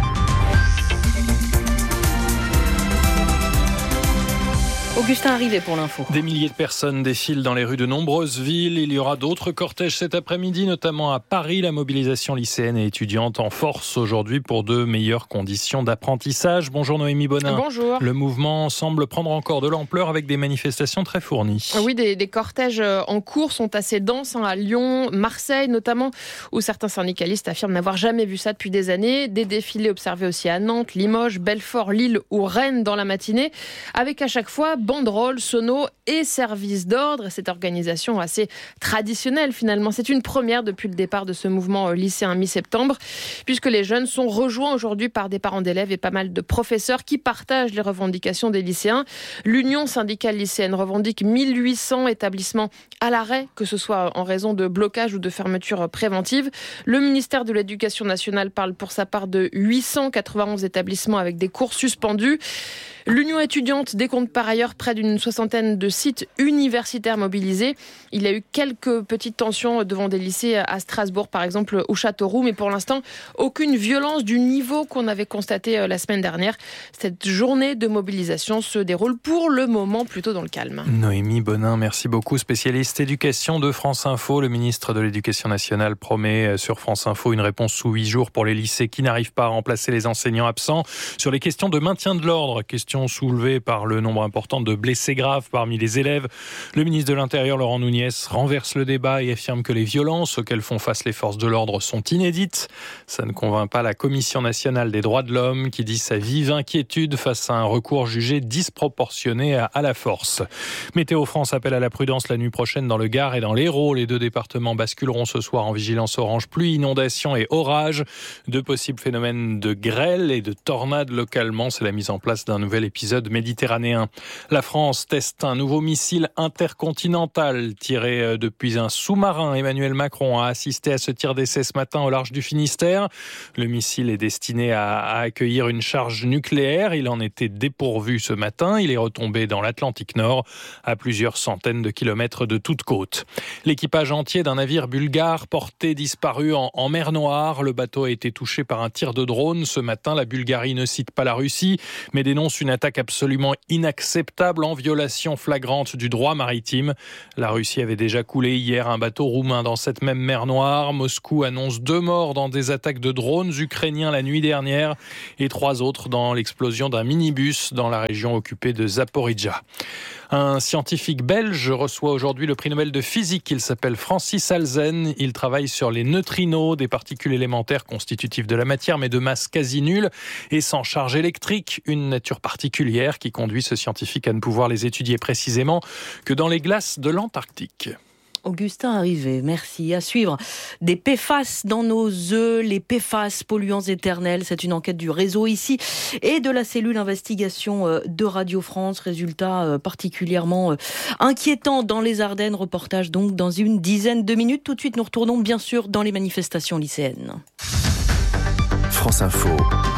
Augustin Arrivé pour l'info. Des milliers de personnes défilent dans les rues de nombreuses villes. Il y aura d'autres cortèges cet après-midi, notamment à Paris. La mobilisation lycéenne et étudiante en force aujourd'hui pour de meilleures conditions d'apprentissage. Bonjour Noémie Bonin. Bonjour. Le mouvement semble prendre encore de l'ampleur avec des manifestations très fournies. Oui, des, des cortèges en cours sont assez denses hein, à Lyon, Marseille notamment, où certains syndicalistes affirment n'avoir jamais vu ça depuis des années. Des défilés observés aussi à Nantes, Limoges, Belfort, Lille ou Rennes dans la matinée, avec à chaque fois banderoles, sonos et services d'ordre. Cette organisation assez traditionnelle finalement, c'est une première depuis le départ de ce mouvement lycéen mi-septembre, puisque les jeunes sont rejoints aujourd'hui par des parents d'élèves et pas mal de professeurs qui partagent les revendications des lycéens. L'Union syndicale lycéenne revendique mille huit cents établissements à l'arrêt, que ce soit en raison de blocage ou de fermeture préventive. Le ministère de l'Éducation nationale parle pour sa part de huit cent quatre-vingt-onze établissements avec des cours suspendus. L'Union étudiante décompte par ailleurs près d'une soixantaine de sites universitaires mobilisés. Il y a eu quelques petites tensions devant des lycées à Strasbourg, par exemple, ou Châteauroux, mais pour l'instant, aucune violence du niveau qu'on avait constaté la semaine dernière. Cette journée de mobilisation se déroule pour le moment plutôt dans le calme. Noémie Bonin, merci beaucoup. Spécialiste éducation de France Info, le ministre de l'Éducation nationale promet sur France Info une réponse sous huit jours pour les lycées qui n'arrivent pas à remplacer les enseignants absents sur les questions de maintien de l'ordre, questions interrogations soulevées par le nombre important de blessés graves parmi les élèves. Le ministre de l'Intérieur, Laurent Nunez, renverse le débat et affirme que les violences auxquelles font face les forces de l'ordre sont inédites. Ça ne convainc pas la Commission nationale des droits de l'homme qui dit sa vive inquiétude face à un recours jugé disproportionné à, à la force. Météo France appelle à la prudence la nuit prochaine dans le Gard et dans l'Hérault. Les deux départements basculeront ce soir en vigilance orange pluie, inondations et orages. Deux possibles phénomènes de grêle et de tornades localement. C'est la mise en place d'un nouvel épisode méditerranéen. La France teste un nouveau missile intercontinental tiré depuis un sous-marin. Emmanuel Macron a assisté à ce tir d'essai ce matin au large du Finistère. Le missile est destiné à, à accueillir une charge nucléaire. Il en était dépourvu ce matin. Il est retombé dans l'Atlantique Nord, à plusieurs centaines de kilomètres de toute côte. L'équipage entier d'un navire bulgare porté disparu en, en mer Noire. Le bateau a été touché par un tir de drone ce matin. La Bulgarie ne cite pas la Russie, mais dénonce une attaque absolument inacceptable en violation flagrante du droit maritime. La Russie avait déjà coulé hier un bateau roumain dans cette même mer Noire. Moscou annonce deux morts dans des attaques de drones ukrainiens la nuit dernière et trois autres dans l'explosion d'un minibus dans la région occupée de Zaporijjia. Un scientifique belge reçoit aujourd'hui le prix Nobel de physique. Il s'appelle Francis Halzen. Il travaille sur les neutrinos, des particules élémentaires constitutives de la matière, mais de masse quasi nulle et sans charge électrique. Une nature particulière qui conduit ce scientifique à ne pouvoir les étudier précisément que dans les glaces de l'Antarctique. Augustin Arrivé, merci. À suivre, des P F A S dans nos œufs, les P F A S, polluants éternels. C'est une enquête du réseau ici et de la cellule investigation de Radio France. Résultat particulièrement inquiétant dans les Ardennes. Reportage donc dans une dizaine de minutes. Tout de suite, nous retournons bien sûr dans les manifestations lycéennes. France Info,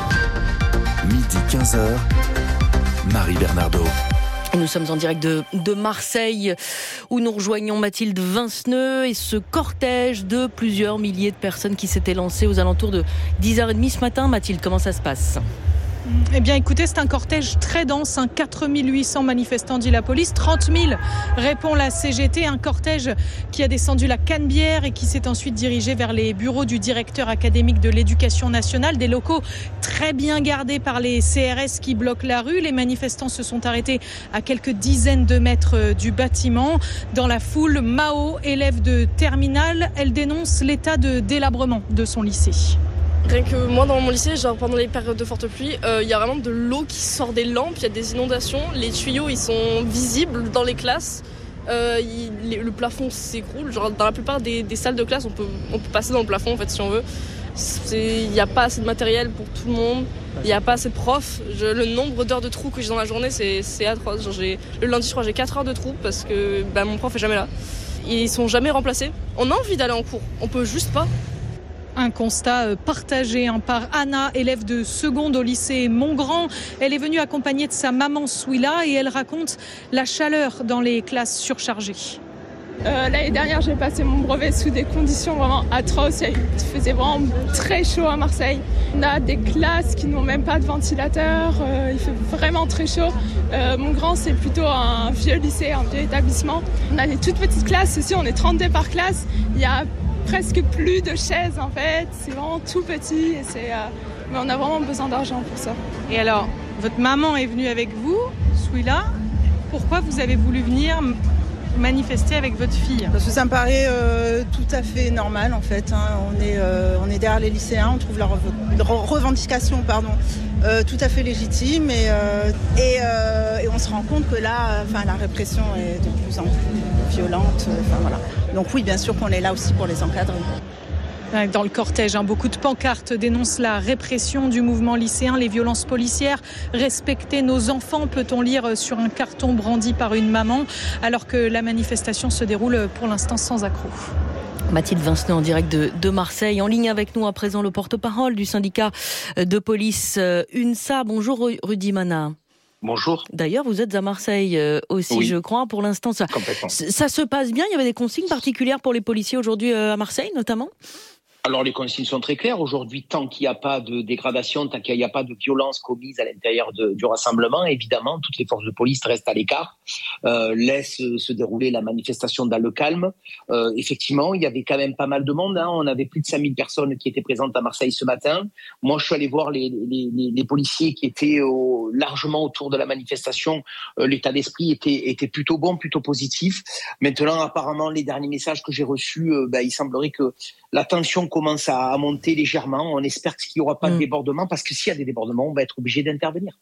midi quinze heures, Marie Bernardo. Et nous sommes en direct de, de Marseille, où nous rejoignons Mathilde Vinceneux et ce cortège de plusieurs milliers de personnes qui s'étaient lancées aux alentours de dix heures trente ce matin. Mathilde, comment ça se passe ? Eh bien, écoutez, c'est un cortège très dense, hein, quatre mille huit cents manifestants, dit la police, trente mille répond la C G T, un cortège qui a descendu la Canebière et qui s'est ensuite dirigé vers les bureaux du directeur académique de l'éducation nationale, des locaux très bien gardés par les C R S qui bloquent la rue. Les manifestants se sont arrêtés à quelques dizaines de mètres du bâtiment. Dans la foule, Mao, élève de terminale, elle dénonce l'état de délabrement de son lycée. Rien que moi dans mon lycée, genre pendant les périodes de forte pluie, il euh, y a vraiment de l'eau qui sort des lampes, il y a des inondations, les tuyaux ils sont visibles dans les classes, euh, il, le plafond s'écroule, genre dans la plupart des, des salles de classe on peut, on peut passer dans le plafond en fait si on veut. Il n'y a pas assez de matériel pour tout le monde, il n'y a pas assez de profs. Je, le nombre d'heures de trous que j'ai dans la journée c'est, c'est atroce. Genre, j'ai, le lundi je crois j'ai quatre heures de trous parce que bah, mon prof est jamais là. Ils sont jamais remplacés. On a envie d'aller en cours, on peut juste pas. Un constat partagé par Anna, élève de seconde au lycée Montgrand. Elle est venue accompagnée de sa maman Souila et elle raconte la chaleur dans les classes surchargées. Euh, l'année dernière, j'ai passé mon brevet sous des conditions vraiment atroces. Il faisait vraiment très chaud à Marseille. On a des classes qui n'ont même pas de ventilateur. Euh, il fait vraiment très chaud. Euh, Montgrand, c'est plutôt un vieux lycée, un vieux établissement. On a des toutes petites classes. Ici, on est trente-deux par classe. Il y a presque plus de chaises en fait, c'est vraiment tout petit et c'est, euh... mais on a vraiment besoin d'argent pour ça. Et alors, votre maman est venue avec vous, Souila, pourquoi vous avez voulu venir manifester avec votre fille ? Parce que ça me paraît euh, tout à fait normal en fait, hein. on, est, euh, on est derrière les lycéens, on trouve leurs rev- revendications pardon, euh, tout à fait légitimes et, euh, et, euh, et on se rend compte que là, enfin, la répression est de plus en plus violente, enfin, voilà. Donc oui, bien sûr qu'on est là aussi pour les encadrer. Dans le cortège, hein, beaucoup de pancartes dénoncent la répression du mouvement lycéen, les violences policières. Respecter nos enfants, peut-on lire sur un carton brandi par une maman, alors que la manifestation se déroule pour l'instant sans accroc. Mathilde Vinceneux en direct de, de Marseille. En ligne avec nous à présent le porte-parole du syndicat de police UNSA. Bonjour Rudy Mana. Bonjour. D'ailleurs, vous êtes à Marseille euh, aussi, oui. Je crois. Pour l'instant, ça, ça se passe bien. Il y avait des consignes particulières pour les policiers aujourd'hui euh, à Marseille, notamment ? Alors les consignes sont très claires. Aujourd'hui, tant qu'il n'y a pas de dégradation, tant qu'il n'y a pas de violence commise à l'intérieur de, du rassemblement, évidemment, toutes les forces de police restent à l'écart, euh, laissent se dérouler la manifestation dans le calme. Euh, effectivement, il y avait quand même pas mal de monde. Hein. On avait plus de cinq mille personnes qui étaient présentes à Marseille ce matin. Moi, je suis allé voir les, les, les, les policiers qui étaient au, largement autour de la manifestation. Euh, l'état d'esprit était, était plutôt bon, plutôt positif. Maintenant, apparemment, les derniers messages que j'ai reçus, euh, bah, il semblerait que la tension commence à monter légèrement. On espère qu'il n'y aura pas mmh. de débordement, parce que s'il y a des débordements, on va être obligé d'intervenir.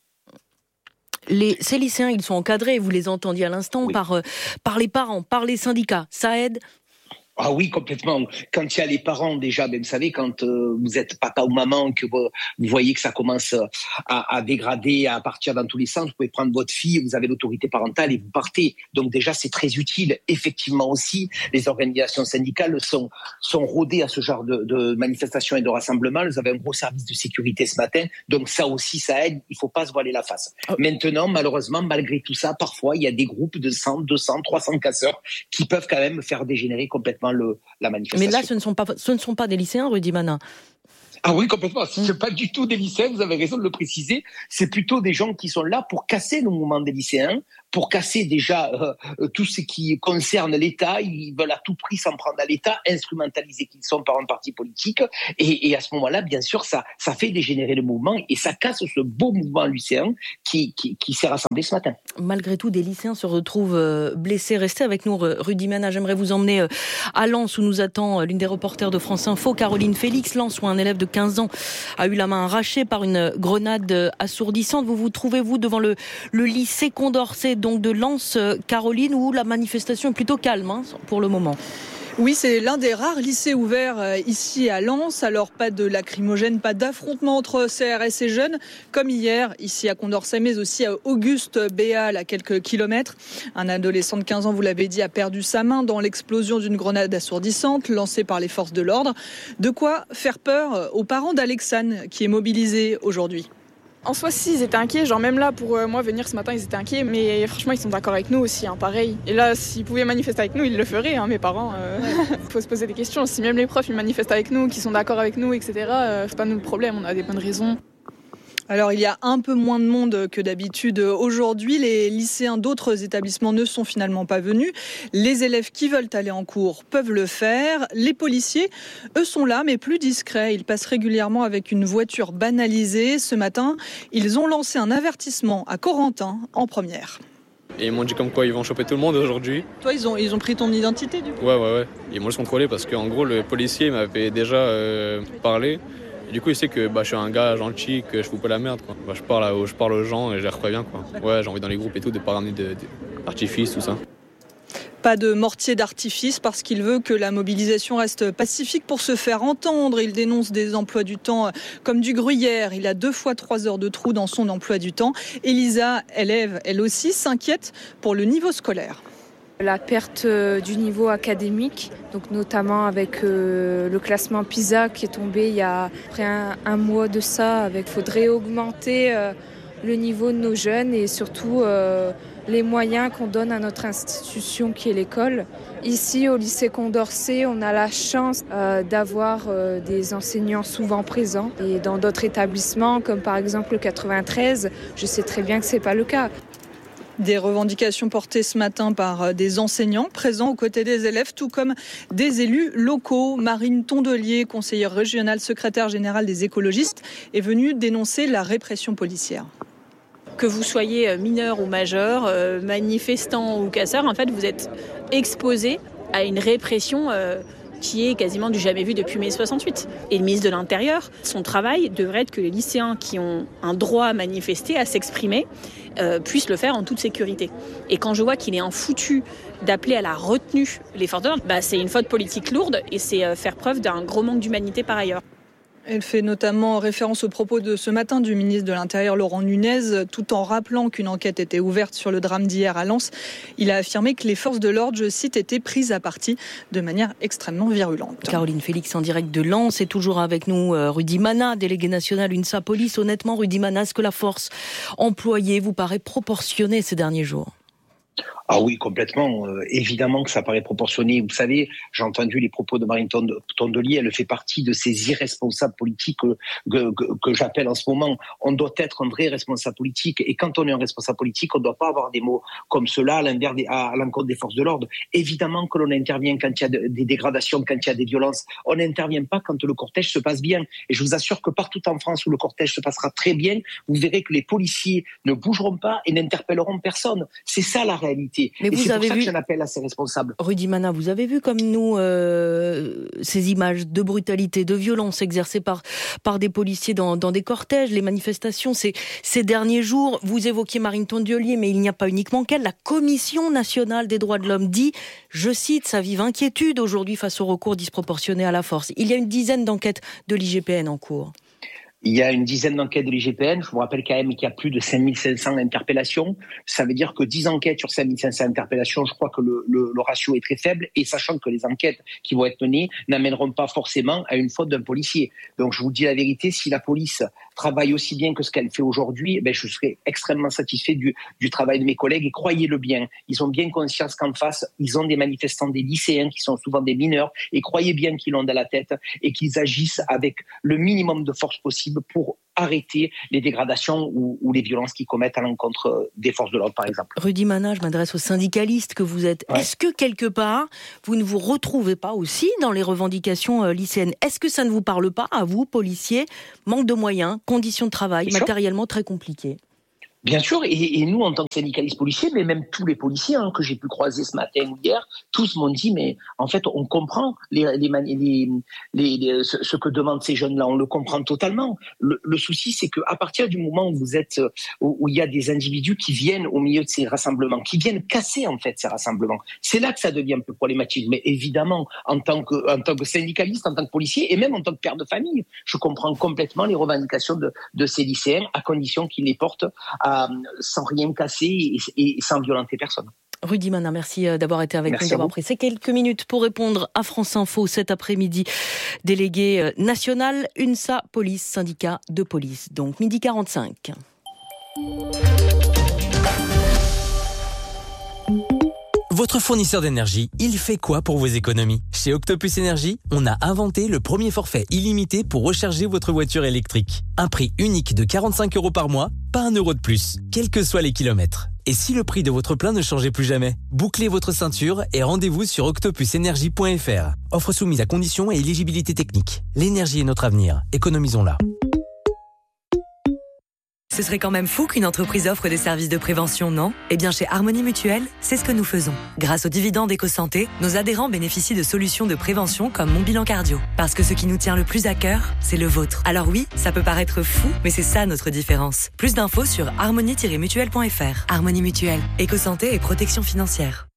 Les, ces lycéens, ils sont encadrés, vous les entendiez à l'instant, oui. par, euh, par les parents, par les syndicats. Ça aide ? Ah oui, complètement. Quand il y a les parents, déjà, ben, vous savez, quand euh, vous êtes papa ou maman, que vous, vous voyez que ça commence à, à dégrader, à partir dans tous les sens, vous pouvez prendre votre fille, vous avez l'autorité parentale et vous partez. Donc déjà, c'est très utile. Effectivement aussi, les organisations syndicales sont, sont rodées à ce genre de, de manifestations et de rassemblements. Elles avaient un gros service de sécurité ce matin. Donc ça aussi, ça aide. Il ne faut pas se voiler la face. Oh. Maintenant, malheureusement, malgré tout ça, parfois, il y a des groupes de cent, deux cents, trois cents casseurs qui peuvent quand même faire dégénérer complètement Le, la manifestation. Mais là, ce ne sont pas, ce ne sont pas des lycéens, Rudy Mana. Ah oui, complètement. Ce n'est pas du tout des lycéens, vous avez raison de le préciser. C'est plutôt des gens qui sont là pour casser le mouvement des lycéens, pour casser déjà euh, tout ce qui concerne l'État. Ils veulent à tout prix s'en prendre à l'État, instrumentalisés qu'ils sont par un parti politique. Et, et à ce moment-là, bien sûr, ça, ça fait dégénérer le mouvement et ça casse ce beau mouvement lycéen qui, qui, qui s'est rassemblé ce matin. Malgré tout, des lycéens se retrouvent blessés. Restez avec nous, Rudy Mana. J'aimerais vous emmener à Lens, où nous attend l'une des reporters de France Info, Caroline Félix. Lens, où un élève de quinze ans a eu la main arrachée par une grenade assourdissante. Vous vous trouvez-vous devant le, le lycée Condorcet, donc de Lens, Caroline, où la manifestation est plutôt calme hein, pour le moment? Oui, c'est l'un des rares lycées ouverts ici à Lens. Alors, pas de lacrymogène, pas d'affrontement entre C R S et jeunes, comme hier, ici à Condorcet, mais aussi à Auguste Béal, à quelques kilomètres. Un adolescent de quinze ans, vous l'avez dit, a perdu sa main dans l'explosion d'une grenade assourdissante lancée par les forces de l'ordre. De quoi faire peur aux parents d'Alexane, qui est mobilisé aujourd'hui. En soi, si, ils étaient inquiets. Genre, même là, pour euh, moi, venir ce matin, ils étaient inquiets. Mais franchement, ils sont d'accord avec nous aussi, hein, pareil. Et là, s'ils pouvaient manifester avec nous, ils le feraient, hein, mes parents. Il euh... faut se poser des questions. Si même les profs, ils manifestent avec nous, qu'ils sont d'accord avec nous, et cetera, euh, c'est pas nous le problème. On a des bonnes raisons. Alors, il y a un peu moins de monde que d'habitude aujourd'hui. Les lycéens d'autres établissements ne sont finalement pas venus. Les élèves qui veulent aller en cours peuvent le faire. Les policiers, eux, sont là, mais plus discrets. Ils passent régulièrement avec une voiture banalisée. Ce matin, ils ont lancé un avertissement à Corentin en première. Et ils m'ont dit comme quoi ils vont choper tout le monde aujourd'hui. Toi, ils ont, ils ont pris ton identité, du coup ? Ouais, ouais, ouais. Ils m'ont juste contrôlé parce qu'en gros, le policier m'avait déjà euh, parlé. Et du coup, il sait que bah, je suis un gars gentil, que je fous pas la merde. Quoi. Bah, je, parle à, je parle aux gens et je les repréviens. Quoi. Ouais, j'ai envie dans les groupes et tout de pas ramener de, de, d'artifice, tout ça. Pas de mortier d'artifice parce qu'il veut que la mobilisation reste pacifique pour se faire entendre. Il dénonce des emplois du temps comme du gruyère. Il a deux fois trois heures de trou dans son emploi du temps. Elisa, élève, elle aussi, s'inquiète pour le niveau scolaire. La perte du niveau académique, donc notamment avec euh, le classement PISA qui est tombé il y a près un, un mois de ça. Il faudrait augmenter euh, le niveau de nos jeunes et surtout euh, les moyens qu'on donne à notre institution qui est l'école. Ici, au lycée Condorcet, on a la chance euh, d'avoir euh, des enseignants souvent présents. Et dans d'autres établissements, comme par exemple le quatre-vingt-treize, je sais très bien que ce n'est pas le cas. Des revendications portées ce matin par des enseignants présents aux côtés des élèves, tout comme des élus locaux. Marine Tondelier, conseillère régionale, secrétaire générale des écologistes, est venue dénoncer la répression policière. Que vous soyez mineur ou majeur, euh, manifestant ou casseur, en fait, vous êtes exposé à une répression euh, qui est quasiment du jamais vu depuis mai soixante-huit. Et le ministre de l'Intérieur, son travail devrait être que les lycéens qui ont un droit à manifester, à s'exprimer, euh, puissent le faire en toute sécurité. Et quand je vois qu'il est en foutu d'appeler à la retenue les forces de l'ordre, bah, c'est une faute politique lourde et c'est euh, faire preuve d'un gros manque d'humanité par ailleurs. Elle fait notamment référence aux propos de ce matin du ministre de l'Intérieur Laurent Nunez, tout en rappelant qu'une enquête était ouverte sur le drame d'hier à Lens. Il a affirmé que les forces de l'ordre, je cite, étaient prises à partie de manière extrêmement virulente. Caroline Félix en direct de Lens, et toujours avec nous Rudy Mana, délégué national UNSA Police. Honnêtement, Rudy Mana, est-ce que la force employée vous paraît proportionnée ces derniers jours ? Ah oui, complètement. Euh, évidemment que ça paraît proportionné. Vous savez, j'ai entendu les propos de Marine Tondelier. Elle fait partie de ces irresponsables politiques que, que, que, que j'appelle en ce moment. On doit être un vrai responsable politique. Et quand on est un responsable politique, on ne doit pas avoir des mots comme cela à l'encontre des forces de l'ordre. Évidemment que l'on intervient quand il y a des dégradations, quand il y a des violences. On n'intervient pas quand le cortège se passe bien. Et je vous assure que partout en France où le cortège se passera très bien, vous verrez que les policiers ne bougeront pas et n'interpelleront personne. C'est ça la réalité. Mais et vous c'est avez pour ça vu... que j'en appelle à ces responsables. Rudy Mana, vous avez vu comme nous euh, ces images de brutalité, de violence exercées par, par des policiers dans, dans des cortèges, les manifestations ces, ces derniers jours. Vous évoquiez Marine Tondelier, mais il n'y a pas uniquement qu'elle. La Commission nationale des droits de l'homme dit, je cite, sa vive inquiétude aujourd'hui face au recours disproportionné à la force. Il y a une dizaine d'enquêtes de l'I G P N en cours. Il y a une dizaine d'enquêtes de l'I G P N. Je vous rappelle quand même qu'il y a plus de cinq mille cinq cents interpellations. Ça veut dire que dix enquêtes sur cinq mille cinq cents interpellations, je crois que le, le, le ratio est très faible. Et sachant que les enquêtes qui vont être menées n'amèneront pas forcément à une faute d'un policier. Donc je vous dis la vérité, si la police travaille aussi bien que ce qu'elle fait aujourd'hui, ben je serai extrêmement satisfait du, du travail de mes collègues. Et croyez-le bien, ils ont bien conscience qu'en face, ils ont des manifestants, des lycéens qui sont souvent des mineurs. Et croyez bien qu'ils l'ont dans la tête et qu'ils agissent avec le minimum de force possible pour arrêter les dégradations ou, ou les violences qu'ils commettent à l'encontre des forces de l'ordre, par exemple. Rudy Mana, je m'adresse aux syndicalistes que vous êtes. Ouais. Est-ce que, quelque part, vous ne vous retrouvez pas aussi dans les revendications euh, lycéennes ? Est-ce que ça ne vous parle pas, à vous, policiers ? Manque de moyens, conditions de travail, Bien matériellement sûr. Très compliqués. Bien sûr, et, et nous, en tant que syndicalistes policiers, mais même tous les policiers hein, que j'ai pu croiser ce matin ou hier, tous m'ont dit, mais en fait, on comprend les, les, les, les, les, ce, ce que demandent ces jeunes-là, on le comprend totalement. Le, le souci, c'est qu'à partir du moment où vous êtes, où, où il y a des individus qui viennent au milieu de ces rassemblements, qui viennent casser en fait ces rassemblements, c'est là que ça devient un peu problématique. Mais évidemment, en tant que, en tant que syndicaliste, en tant que policier, et même en tant que père de famille, je comprends complètement les revendications de, de ces lycéens, à condition qu'ils les portent à sans rien casser et, et sans violenter personne. Rudy Mana, merci d'avoir été avec merci nous, d'avoir pris ces quelques minutes pour répondre à France Info cet après-midi. Délégué national, UNSA Police, syndicat de police. Donc, midi quarante-cinq. Votre fournisseur d'énergie, il fait quoi pour vos économies ? Chez Octopus Énergie, on a inventé le premier forfait illimité pour recharger votre voiture électrique. Un prix unique de quarante-cinq euros par mois, pas un euro de plus, quels que soient les kilomètres. Et si le prix de votre plein ne changeait plus jamais ? Bouclez votre ceinture et rendez-vous sur octopus énergie point f r. Offre soumise à conditions et éligibilité technique. L'énergie est notre avenir, économisons-la. Ce serait quand même fou qu'une entreprise offre des services de prévention, non ? Eh bien, chez Harmonie Mutuelle, c'est ce que nous faisons. Grâce aux dividendes EcoSanté, nos adhérents bénéficient de solutions de prévention comme Mon Bilan Cardio. Parce que ce qui nous tient le plus à cœur, c'est le vôtre. Alors oui, ça peut paraître fou, mais c'est ça notre différence. Plus d'infos sur harmonie tiret mutuelle point f r. Harmonie Mutuelle, EcoSanté et protection financière.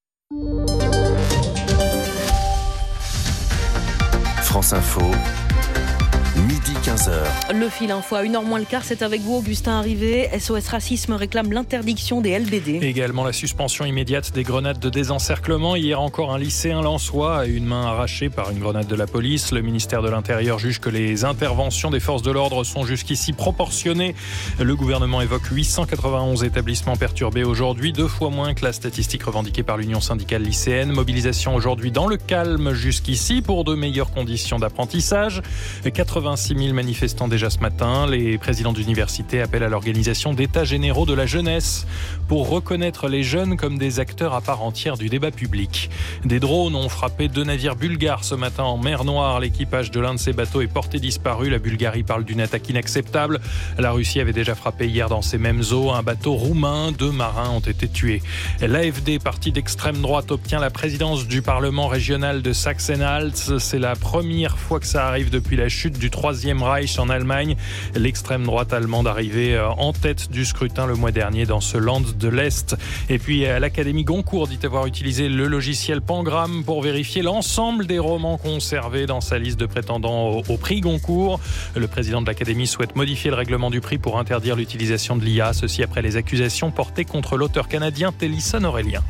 France Info. Midi quinze heures. Le fil info à une heure moins le quart, c'est avec vous Augustin Arrivé. S O S Racisme réclame l'interdiction des L B D. Également la suspension immédiate des grenades de désencerclement. Hier encore, un lycéen lensois a une main arrachée par une grenade de la police. Le ministère de l'Intérieur juge que les interventions des forces de l'ordre sont jusqu'ici proportionnées. Le gouvernement évoque huit cent quatre-vingt-onze établissements perturbés aujourd'hui, deux fois moins que la statistique revendiquée par l'Union syndicale lycéenne. Mobilisation aujourd'hui dans le calme jusqu'ici pour de meilleures conditions d'apprentissage. quatre-vingt-six mille manifestants déjà ce matin. Les présidents d'université appellent à l'organisation d'états généraux de la jeunesse pour reconnaître les jeunes comme des acteurs à part entière du débat public. Des drones ont frappé deux navires bulgares ce matin en mer Noire. L'équipage de l'un de ces bateaux est porté disparu. La Bulgarie parle d'une attaque inacceptable. La Russie avait déjà frappé hier dans ces mêmes eaux un bateau roumain. Deux marins ont été tués. L'A F D, parti d'extrême droite, obtient la présidence du Parlement régional de Sachsen-Anhalt. C'est la première fois que ça arrive depuis la chute du Troisième Reich en Allemagne. L'extrême droite allemande arrivée en tête du scrutin le mois dernier dans ce land de l'Est. Et puis l'Académie Goncourt dit avoir utilisé le logiciel Pangram pour vérifier l'ensemble des romans conservés dans sa liste de prétendants au, au prix Goncourt. Le président de l'Académie souhaite modifier le règlement du prix pour interdire l'utilisation de l'I A. Ceci après les accusations portées contre l'auteur canadien Télisson Aurélien.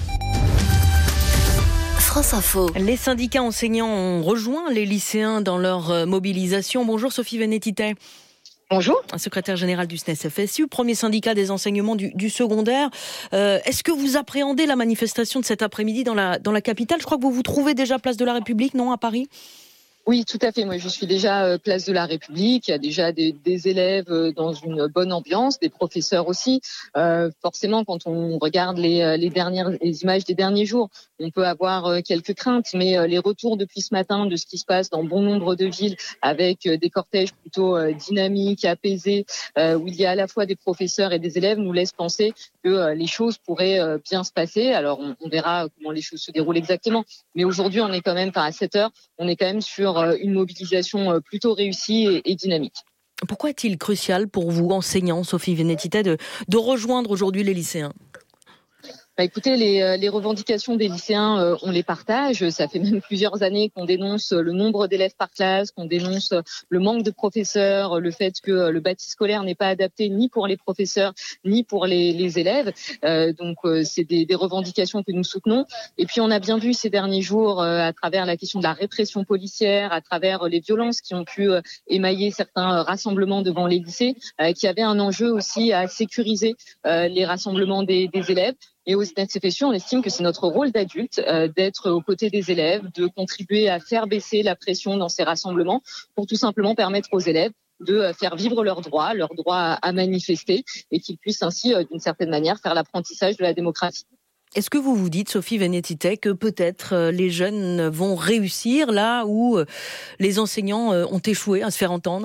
France Info. Les syndicats enseignants ont rejoint les lycéens dans leur mobilisation. Bonjour Sophie Vénétité. Bonjour. Secrétaire général du S N E S F S U, premier syndicat des enseignements du, du secondaire. Euh, est-ce que vous appréhendez la manifestation de cet après-midi dans la, dans la capitale ? Je crois que vous vous trouvez déjà place de la République, non, à Paris ? Oui, tout à fait. Moi, je suis déjà euh, place de la République. Il y a déjà des, des élèves euh, dans une bonne ambiance, des professeurs aussi. Euh, forcément, quand on regarde les, les dernières les images des derniers jours, on peut avoir euh, quelques craintes, mais euh, les retours depuis ce matin de ce qui se passe dans bon nombre de villes, avec euh, des cortèges plutôt euh, dynamiques, apaisés, euh, où il y a à la fois des professeurs et des élèves, nous laissent penser que euh, les choses pourraient euh, bien se passer. Alors, on, on verra comment les choses se déroulent exactement. Mais aujourd'hui, on est quand même, enfin, à sept heures, on est quand même sur une mobilisation plutôt réussie et, et dynamique. Pourquoi est-il crucial pour vous, enseignants, Sophie Vénétité, de, de rejoindre aujourd'hui les lycéens ? Bah écoutez, les, les revendications des lycéens, euh, on les partage. Ça fait même plusieurs années qu'on dénonce le nombre d'élèves par classe, qu'on dénonce le manque de professeurs, le fait que le bâti scolaire n'est pas adapté ni pour les professeurs ni pour les, les élèves. Euh, donc euh, c'est des, des revendications que nous soutenons. Et puis on a bien vu ces derniers jours, euh, à travers la question de la répression policière, à travers les violences qui ont pu euh, émailler certains rassemblements devant les lycées, euh, qu'il y avait un enjeu aussi à sécuriser euh, les rassemblements des, des élèves. Et au S N E S F S U, on estime que c'est notre rôle d'adulte euh, d'être aux côtés des élèves, de contribuer à faire baisser la pression dans ces rassemblements pour tout simplement permettre aux élèves de faire vivre leurs droits, leur droit à manifester, et qu'ils puissent ainsi, euh, d'une certaine manière, faire l'apprentissage de la démocratie. Est-ce que vous vous dites, Sophie Vénétité, que peut-être euh, les jeunes vont réussir là où euh, les enseignants euh, ont échoué à se faire entendre ?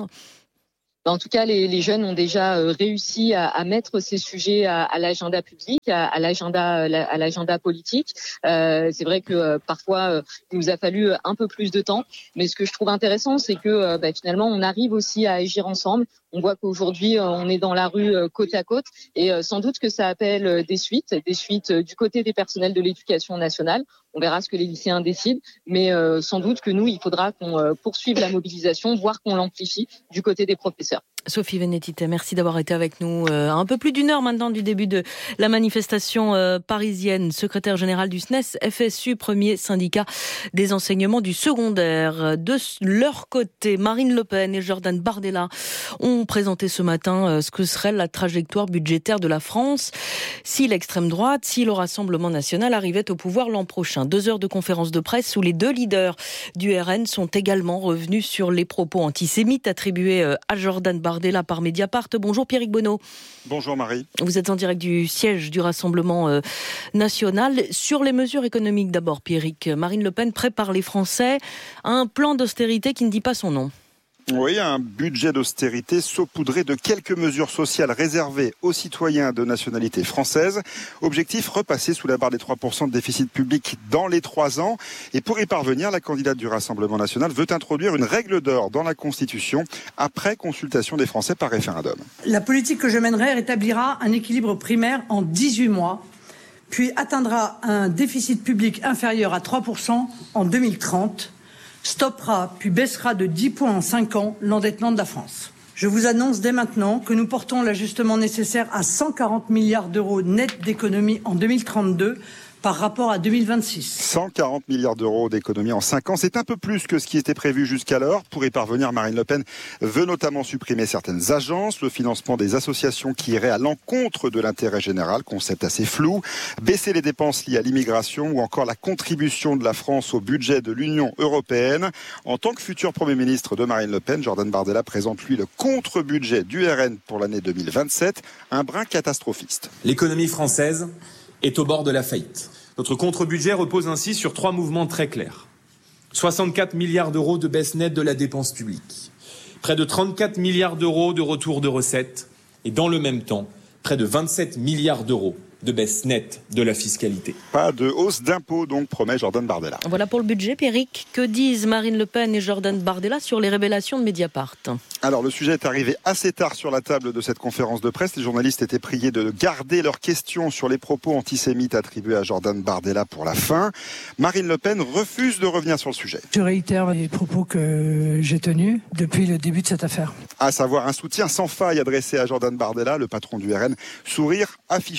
En tout cas, les, les jeunes ont déjà euh, réussi à, à mettre ces sujets à, à l'agenda public, à, à l'agenda, à l'agenda politique. Euh, c'est vrai que euh, parfois, euh, il nous a fallu un peu plus de temps. Mais ce que je trouve intéressant, c'est que euh, bah, finalement, on arrive aussi à agir ensemble. On voit qu'aujourd'hui, euh, on est dans la rue euh, côte à côte, et euh, sans doute que ça appelle euh, des suites, des suites euh, du côté des personnels de l'éducation nationale. On verra ce que les lycéens décident, mais euh, sans doute que nous, il faudra qu'on euh, poursuive la mobilisation, voire qu'on l'amplifie du côté des professeurs. Sophie Vénétité, merci d'avoir été avec nous euh, un peu plus d'une heure maintenant du début de la manifestation euh, parisienne. Secrétaire général du S N E S F S U, premier syndicat des enseignements du secondaire. De leur côté, Marine Le Pen et Jordan Bardella ont présenté ce matin euh, ce que serait la trajectoire budgétaire de la France si l'extrême droite, si le Rassemblement national arrivait au pouvoir l'an prochain. Deux heures de conférence de presse où les deux leaders du R N sont également revenus sur les propos antisémites attribués euh, à Jordan Bardella Bardella par Mediapart. Bonjour Pierrick Bonneau. Bonjour Marie. Vous êtes en direct du siège du Rassemblement euh, national. Sur les mesures économiques d'abord, Pierrick, Marine Le Pen prépare les Français à un plan d'austérité qui ne dit pas son nom. Oui, un budget d'austérité saupoudré de quelques mesures sociales réservées aux citoyens de nationalité française. Objectif, repasser sous la barre des trois pour cent de déficit public dans les trois ans. Et pour y parvenir, la candidate du Rassemblement national veut introduire une règle d'or dans la Constitution après consultation des Français par référendum. La politique que je mènerai rétablira un équilibre primaire en dix-huit mois, puis atteindra un déficit public inférieur à trois pour cent en deux mille trente. Stoppera puis baissera de dix points en cinq ans l'endettement de la France. Je vous annonce dès maintenant que nous portons l'ajustement nécessaire à cent quarante milliards d'euros net d'économies en deux mille trente-deux par rapport à deux mille vingt-six. cent quarante milliards d'euros d'économies en cinq ans, c'est un peu plus que ce qui était prévu jusqu'alors. Pour y parvenir, Marine Le Pen veut notamment supprimer certaines agences, le financement des associations qui iraient à l'encontre de l'intérêt général, concept assez flou, baisser les dépenses liées à l'immigration ou encore la contribution de la France au budget de l'Union européenne. En tant que futur Premier ministre de Marine Le Pen, Jordan Bardella présente lui le contre-budget du R N pour l'année deux mille vingt-sept, un brin catastrophiste. L'économie française est au bord de la faillite. Notre contre-budget repose ainsi sur trois mouvements très clairs. soixante-quatre milliards d'euros de baisse nette de la dépense publique, près de trente-quatre milliards d'euros de retour de recettes et dans le même temps, près de vingt-sept milliards d'euros de baisse nette de la fiscalité. Pas de hausse d'impôts, donc, promet Jordan Bardella. Voilà pour le budget, Pierrick. Que disent Marine Le Pen et Jordan Bardella sur les révélations de Mediapart ? Alors, le sujet est arrivé assez tard sur la table de cette conférence de presse. Les journalistes étaient priés de garder leurs questions sur les propos antisémites attribués à Jordan Bardella pour la fin. Marine Le Pen refuse de revenir sur le sujet. Je réitère les propos que j'ai tenus depuis le début de cette affaire. À savoir un soutien sans faille adressé à Jordan Bardella, le patron du R N. Sourire affiché ce matin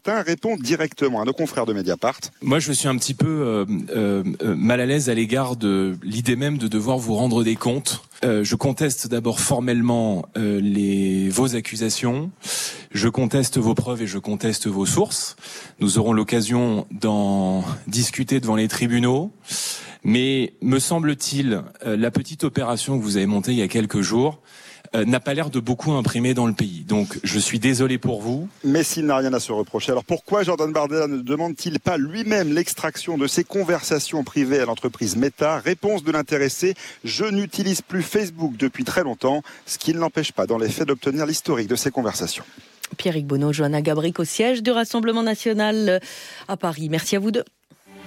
Valentin répond directement à nos confrères de Mediapart. Moi, je suis un petit peu euh, euh, mal à l'aise à l'égard de l'idée même de devoir vous rendre des comptes. Euh, je conteste d'abord formellement euh, les, vos accusations. Je conteste vos preuves et je conteste vos sources. Nous aurons l'occasion d'en discuter devant les tribunaux. Mais me semble-t-il, euh, la petite opération que vous avez montée il y a quelques jours euh, n'a pas l'air de beaucoup imprimer dans le pays. Donc je suis désolé pour vous. Mais s'il n'a rien à se reprocher, alors pourquoi Jordan Bardella ne demande-t-il pas lui-même l'extraction de ses conversations privées à l'entreprise Meta? Réponse de l'intéressé: je n'utilise plus Facebook depuis très longtemps, ce qui ne l'empêche pas dans les faits d'obtenir l'historique de ces conversations. Pierrick Bonneau, Johanna Gabric au siège du Rassemblement National à Paris. Merci à vous deux.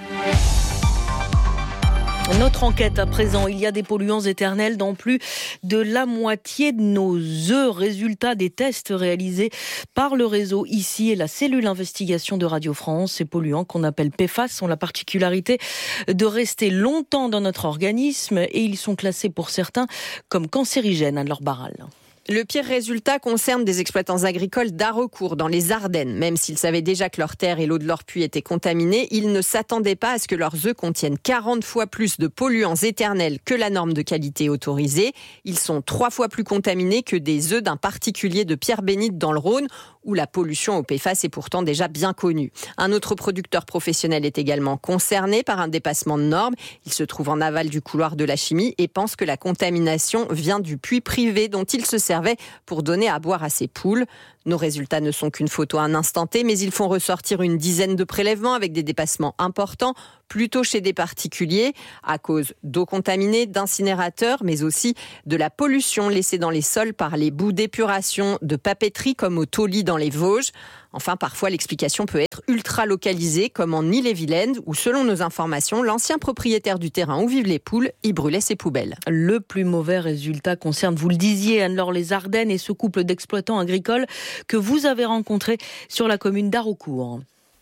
Notre enquête à présent, il y a des polluants éternels dans plus de la moitié de nos œufs. Résultat des tests réalisés par le réseau ici et la cellule investigation de Radio France. Ces polluants qu'on appelle P F A S ont la particularité de rester longtemps dans notre organisme et ils sont classés pour certains comme cancérigènes à leur barral. Le pire résultat concerne des exploitants agricoles d'Haraucourt, dans les Ardennes. Même s'ils savaient déjà que leurs terres et l'eau de leurs puits étaient contaminés, ils ne s'attendaient pas à ce que leurs œufs contiennent quarante fois plus de polluants éternels que la norme de qualité autorisée. Ils sont trois fois plus contaminés que des œufs d'un particulier de Pierre-Bénite dans le Rhône, où la pollution au P F A S est pourtant déjà bien connue. Un autre producteur professionnel est également concerné par un dépassement de normes. Il se trouve en aval du couloir de la chimie et pense que la contamination vient du puits privé dont il se sert pour donner à boire à ses poules. Nos résultats ne sont qu'une photo à un instant T, mais ils font ressortir une dizaine de prélèvements avec des dépassements importants, plutôt chez des particuliers, à cause d'eau contaminée, d'incinérateurs, mais aussi de la pollution laissée dans les sols par les boues d'épuration de papeterie comme au Tauly dans les Vosges. Enfin, parfois, l'explication peut être ultra localisée, comme en Ille-et-Vilaine, où, selon nos informations, l'ancien propriétaire du terrain où vivent les poules y brûlait ses poubelles. Le plus mauvais résultat concerne, vous le disiez, Anne-Laure, les Ardennes et ce couple d'exploitants agricoles que vous avez rencontré sur la commune d'Haraucourt.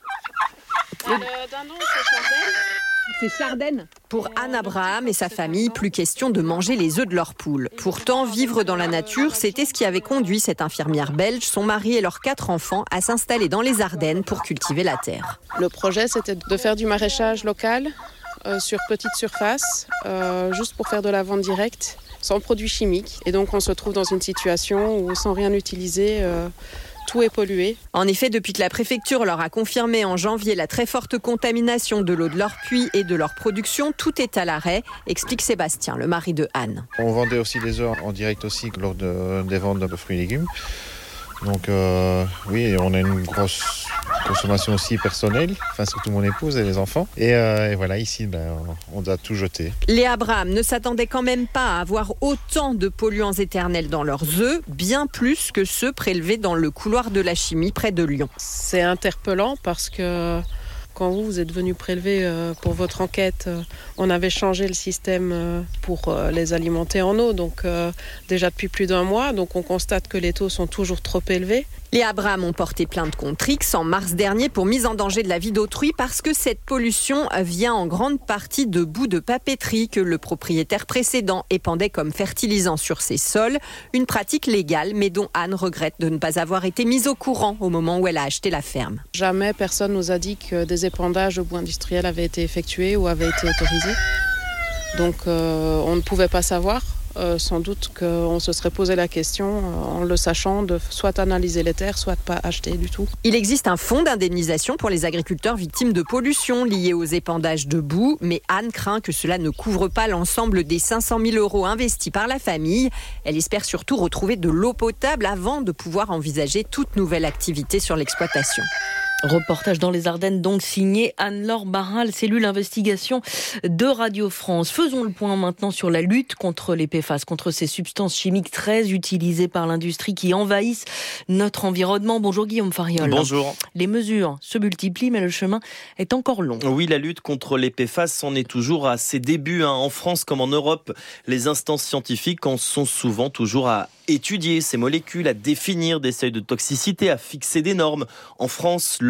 Le dindon, c'est Chardenne. C'est Chardenne. Pour Anne Abraham et sa famille, plus question de manger les œufs de leurs poules. Pourtant, vivre dans la nature, c'était ce qui avait conduit cette infirmière belge, son mari et leurs quatre enfants à s'installer dans les Ardennes pour cultiver la terre. Le projet, c'était de faire du maraîchage local euh, sur petite surface, euh, juste pour faire de la vente directe, sans produits chimiques. Et donc, on se trouve dans une situation où, sans rien utiliser, euh, tout est pollué. En effet, depuis que la préfecture leur a confirmé en janvier la très forte contamination de l'eau de leur puits et de leur production, tout est à l'arrêt, explique Sébastien, le mari de Anne. On vendait aussi des œufs en direct aussi lors de, des ventes de fruits et légumes. Donc euh, oui, on a une grosse consommation aussi personnelle, enfin surtout mon épouse et les enfants. Et, euh, et voilà, ici, ben, on doit tout jeter. Les Abraham ne s'attendaient quand même pas à avoir autant de polluants éternels dans leurs œufs, bien plus que ceux prélevés dans le couloir de la chimie près de Lyon. C'est interpellant parce que quand vous, vous êtes venu prélever euh, pour votre enquête, euh, on avait changé le système euh, pour euh, les alimenter en eau, donc euh, déjà depuis plus d'un mois. Donc on constate que les taux sont toujours trop élevés. Les Abraham ont porté plainte contre X en mars dernier pour mise en danger de la vie d'autrui parce que cette pollution vient en grande partie de boues de papeterie que le propriétaire précédent épandait comme fertilisant sur ses sols. Une pratique légale, mais dont Anne regrette de ne pas avoir été mise au courant au moment où elle a acheté la ferme. Jamais personne nous a dit que des épandages de boue industriels avaient été effectués ou avaient été autorisés. Donc euh, on ne pouvait pas savoir. Euh, sans doute qu'on se serait posé la question, euh, en le sachant, de soit analyser les terres, soit de pas acheter du tout. Il existe un fonds d'indemnisation pour les agriculteurs victimes de pollution liée aux épandages de boue, mais Anne craint que cela ne couvre pas l'ensemble des cinq cent mille euros investis par la famille. Elle espère surtout retrouver de l'eau potable avant de pouvoir envisager toute nouvelle activité sur l'exploitation. Reportage dans les Ardennes, donc signé Anne-Laure Barral, cellule investigation de Radio France. Faisons le point maintenant sur la lutte contre les P F A S, contre ces substances chimiques très utilisées par l'industrie qui envahissent notre environnement. Bonjour Guillaume Fariol. Bonjour. Les mesures se multiplient, mais le chemin est encore long. Oui, la lutte contre les P F A S en est toujours à ses débuts. Hein. En France comme en Europe, les instances scientifiques en sont souvent toujours à étudier ces molécules, à définir des seuils de toxicité, à fixer des normes. En France, le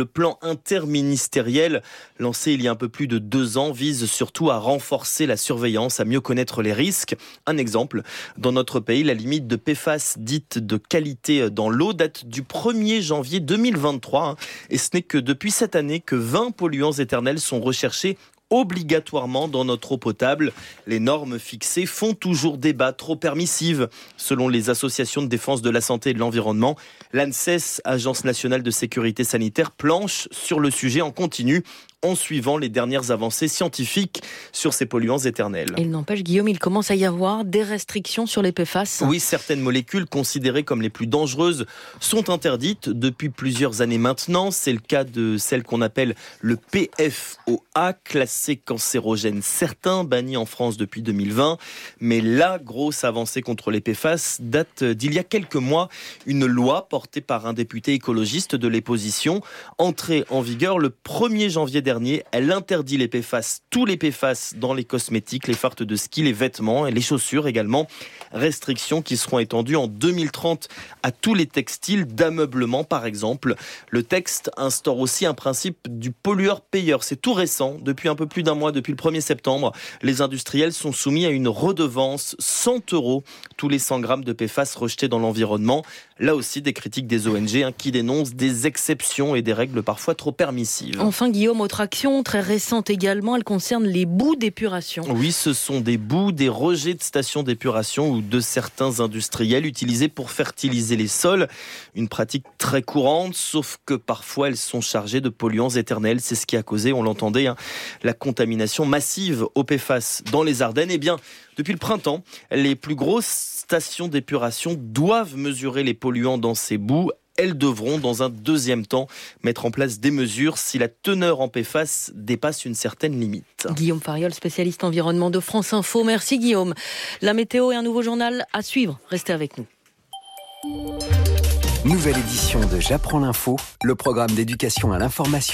Le plan interministériel, lancé il y a un peu plus de deux ans, vise surtout à renforcer la surveillance, à mieux connaître les risques. Un exemple, dans notre pays, la limite de P F A S dite de qualité dans l'eau date du premier janvier deux mille vingt-trois. Hein, et ce n'est que depuis cette année que vingt polluants éternels sont recherchés obligatoirement dans notre eau potable. Les normes fixées font toujours débat, trop permissives. Selon les associations de défense de la santé et de l'environnement, l'ANSES, Agence nationale de sécurité sanitaire, planche sur le sujet en continu en suivant les dernières avancées scientifiques sur ces polluants éternels. Il n'empêche, Guillaume, il commence à y avoir des restrictions sur les P F A S. Oui, certaines molécules considérées comme les plus dangereuses sont interdites depuis plusieurs années maintenant. C'est le cas de celle qu'on appelle le P F O A, classé cancérogène certain, banni en France depuis deux mille vingt. Mais la grosse avancée contre les P F A S date d'il y a quelques mois. Une loi portée par un député écologiste de l'opposition, entrée en vigueur le premier janvier dernier. Elle interdit les P F A S, tous les P F A S dans les cosmétiques, les fardes de ski, les vêtements et les chaussures également. Restrictions qui seront étendues en deux mille trente à tous les textiles d'ameublement par exemple. Le texte instaure aussi un principe du pollueur-payeur. C'est tout récent, depuis un peu plus d'un mois, depuis le premier septembre. Les industriels sont soumis à une redevance cent euros tous les cent grammes de P F A S rejetés dans l'environnement. Là aussi, des critiques des O N G hein, qui dénoncent des exceptions et des règles parfois trop permissives. Enfin, Guillaume, autre action très récente également, elle concerne les boues d'épuration. Oui, ce sont des boues, des rejets de stations d'épuration ou de certains industriels utilisés pour fertiliser les sols. Une pratique très courante, sauf que parfois elles sont chargées de polluants éternels. C'est ce qui a causé, on l'entendait, hein, la contamination massive au P F A S dans les Ardennes. Eh bien, depuis le printemps, les plus grosses stations d'épuration doivent mesurer les polluants dans ces boues. Elles devront, dans un deuxième temps, mettre en place des mesures si la teneur en P F A S dépasse une certaine limite. Guillaume Fariol, spécialiste environnement de France Info. Merci Guillaume. La météo et un nouveau journal à suivre. Restez avec nous. Nouvelle édition de J'apprends l'info, le programme d'éducation à l'information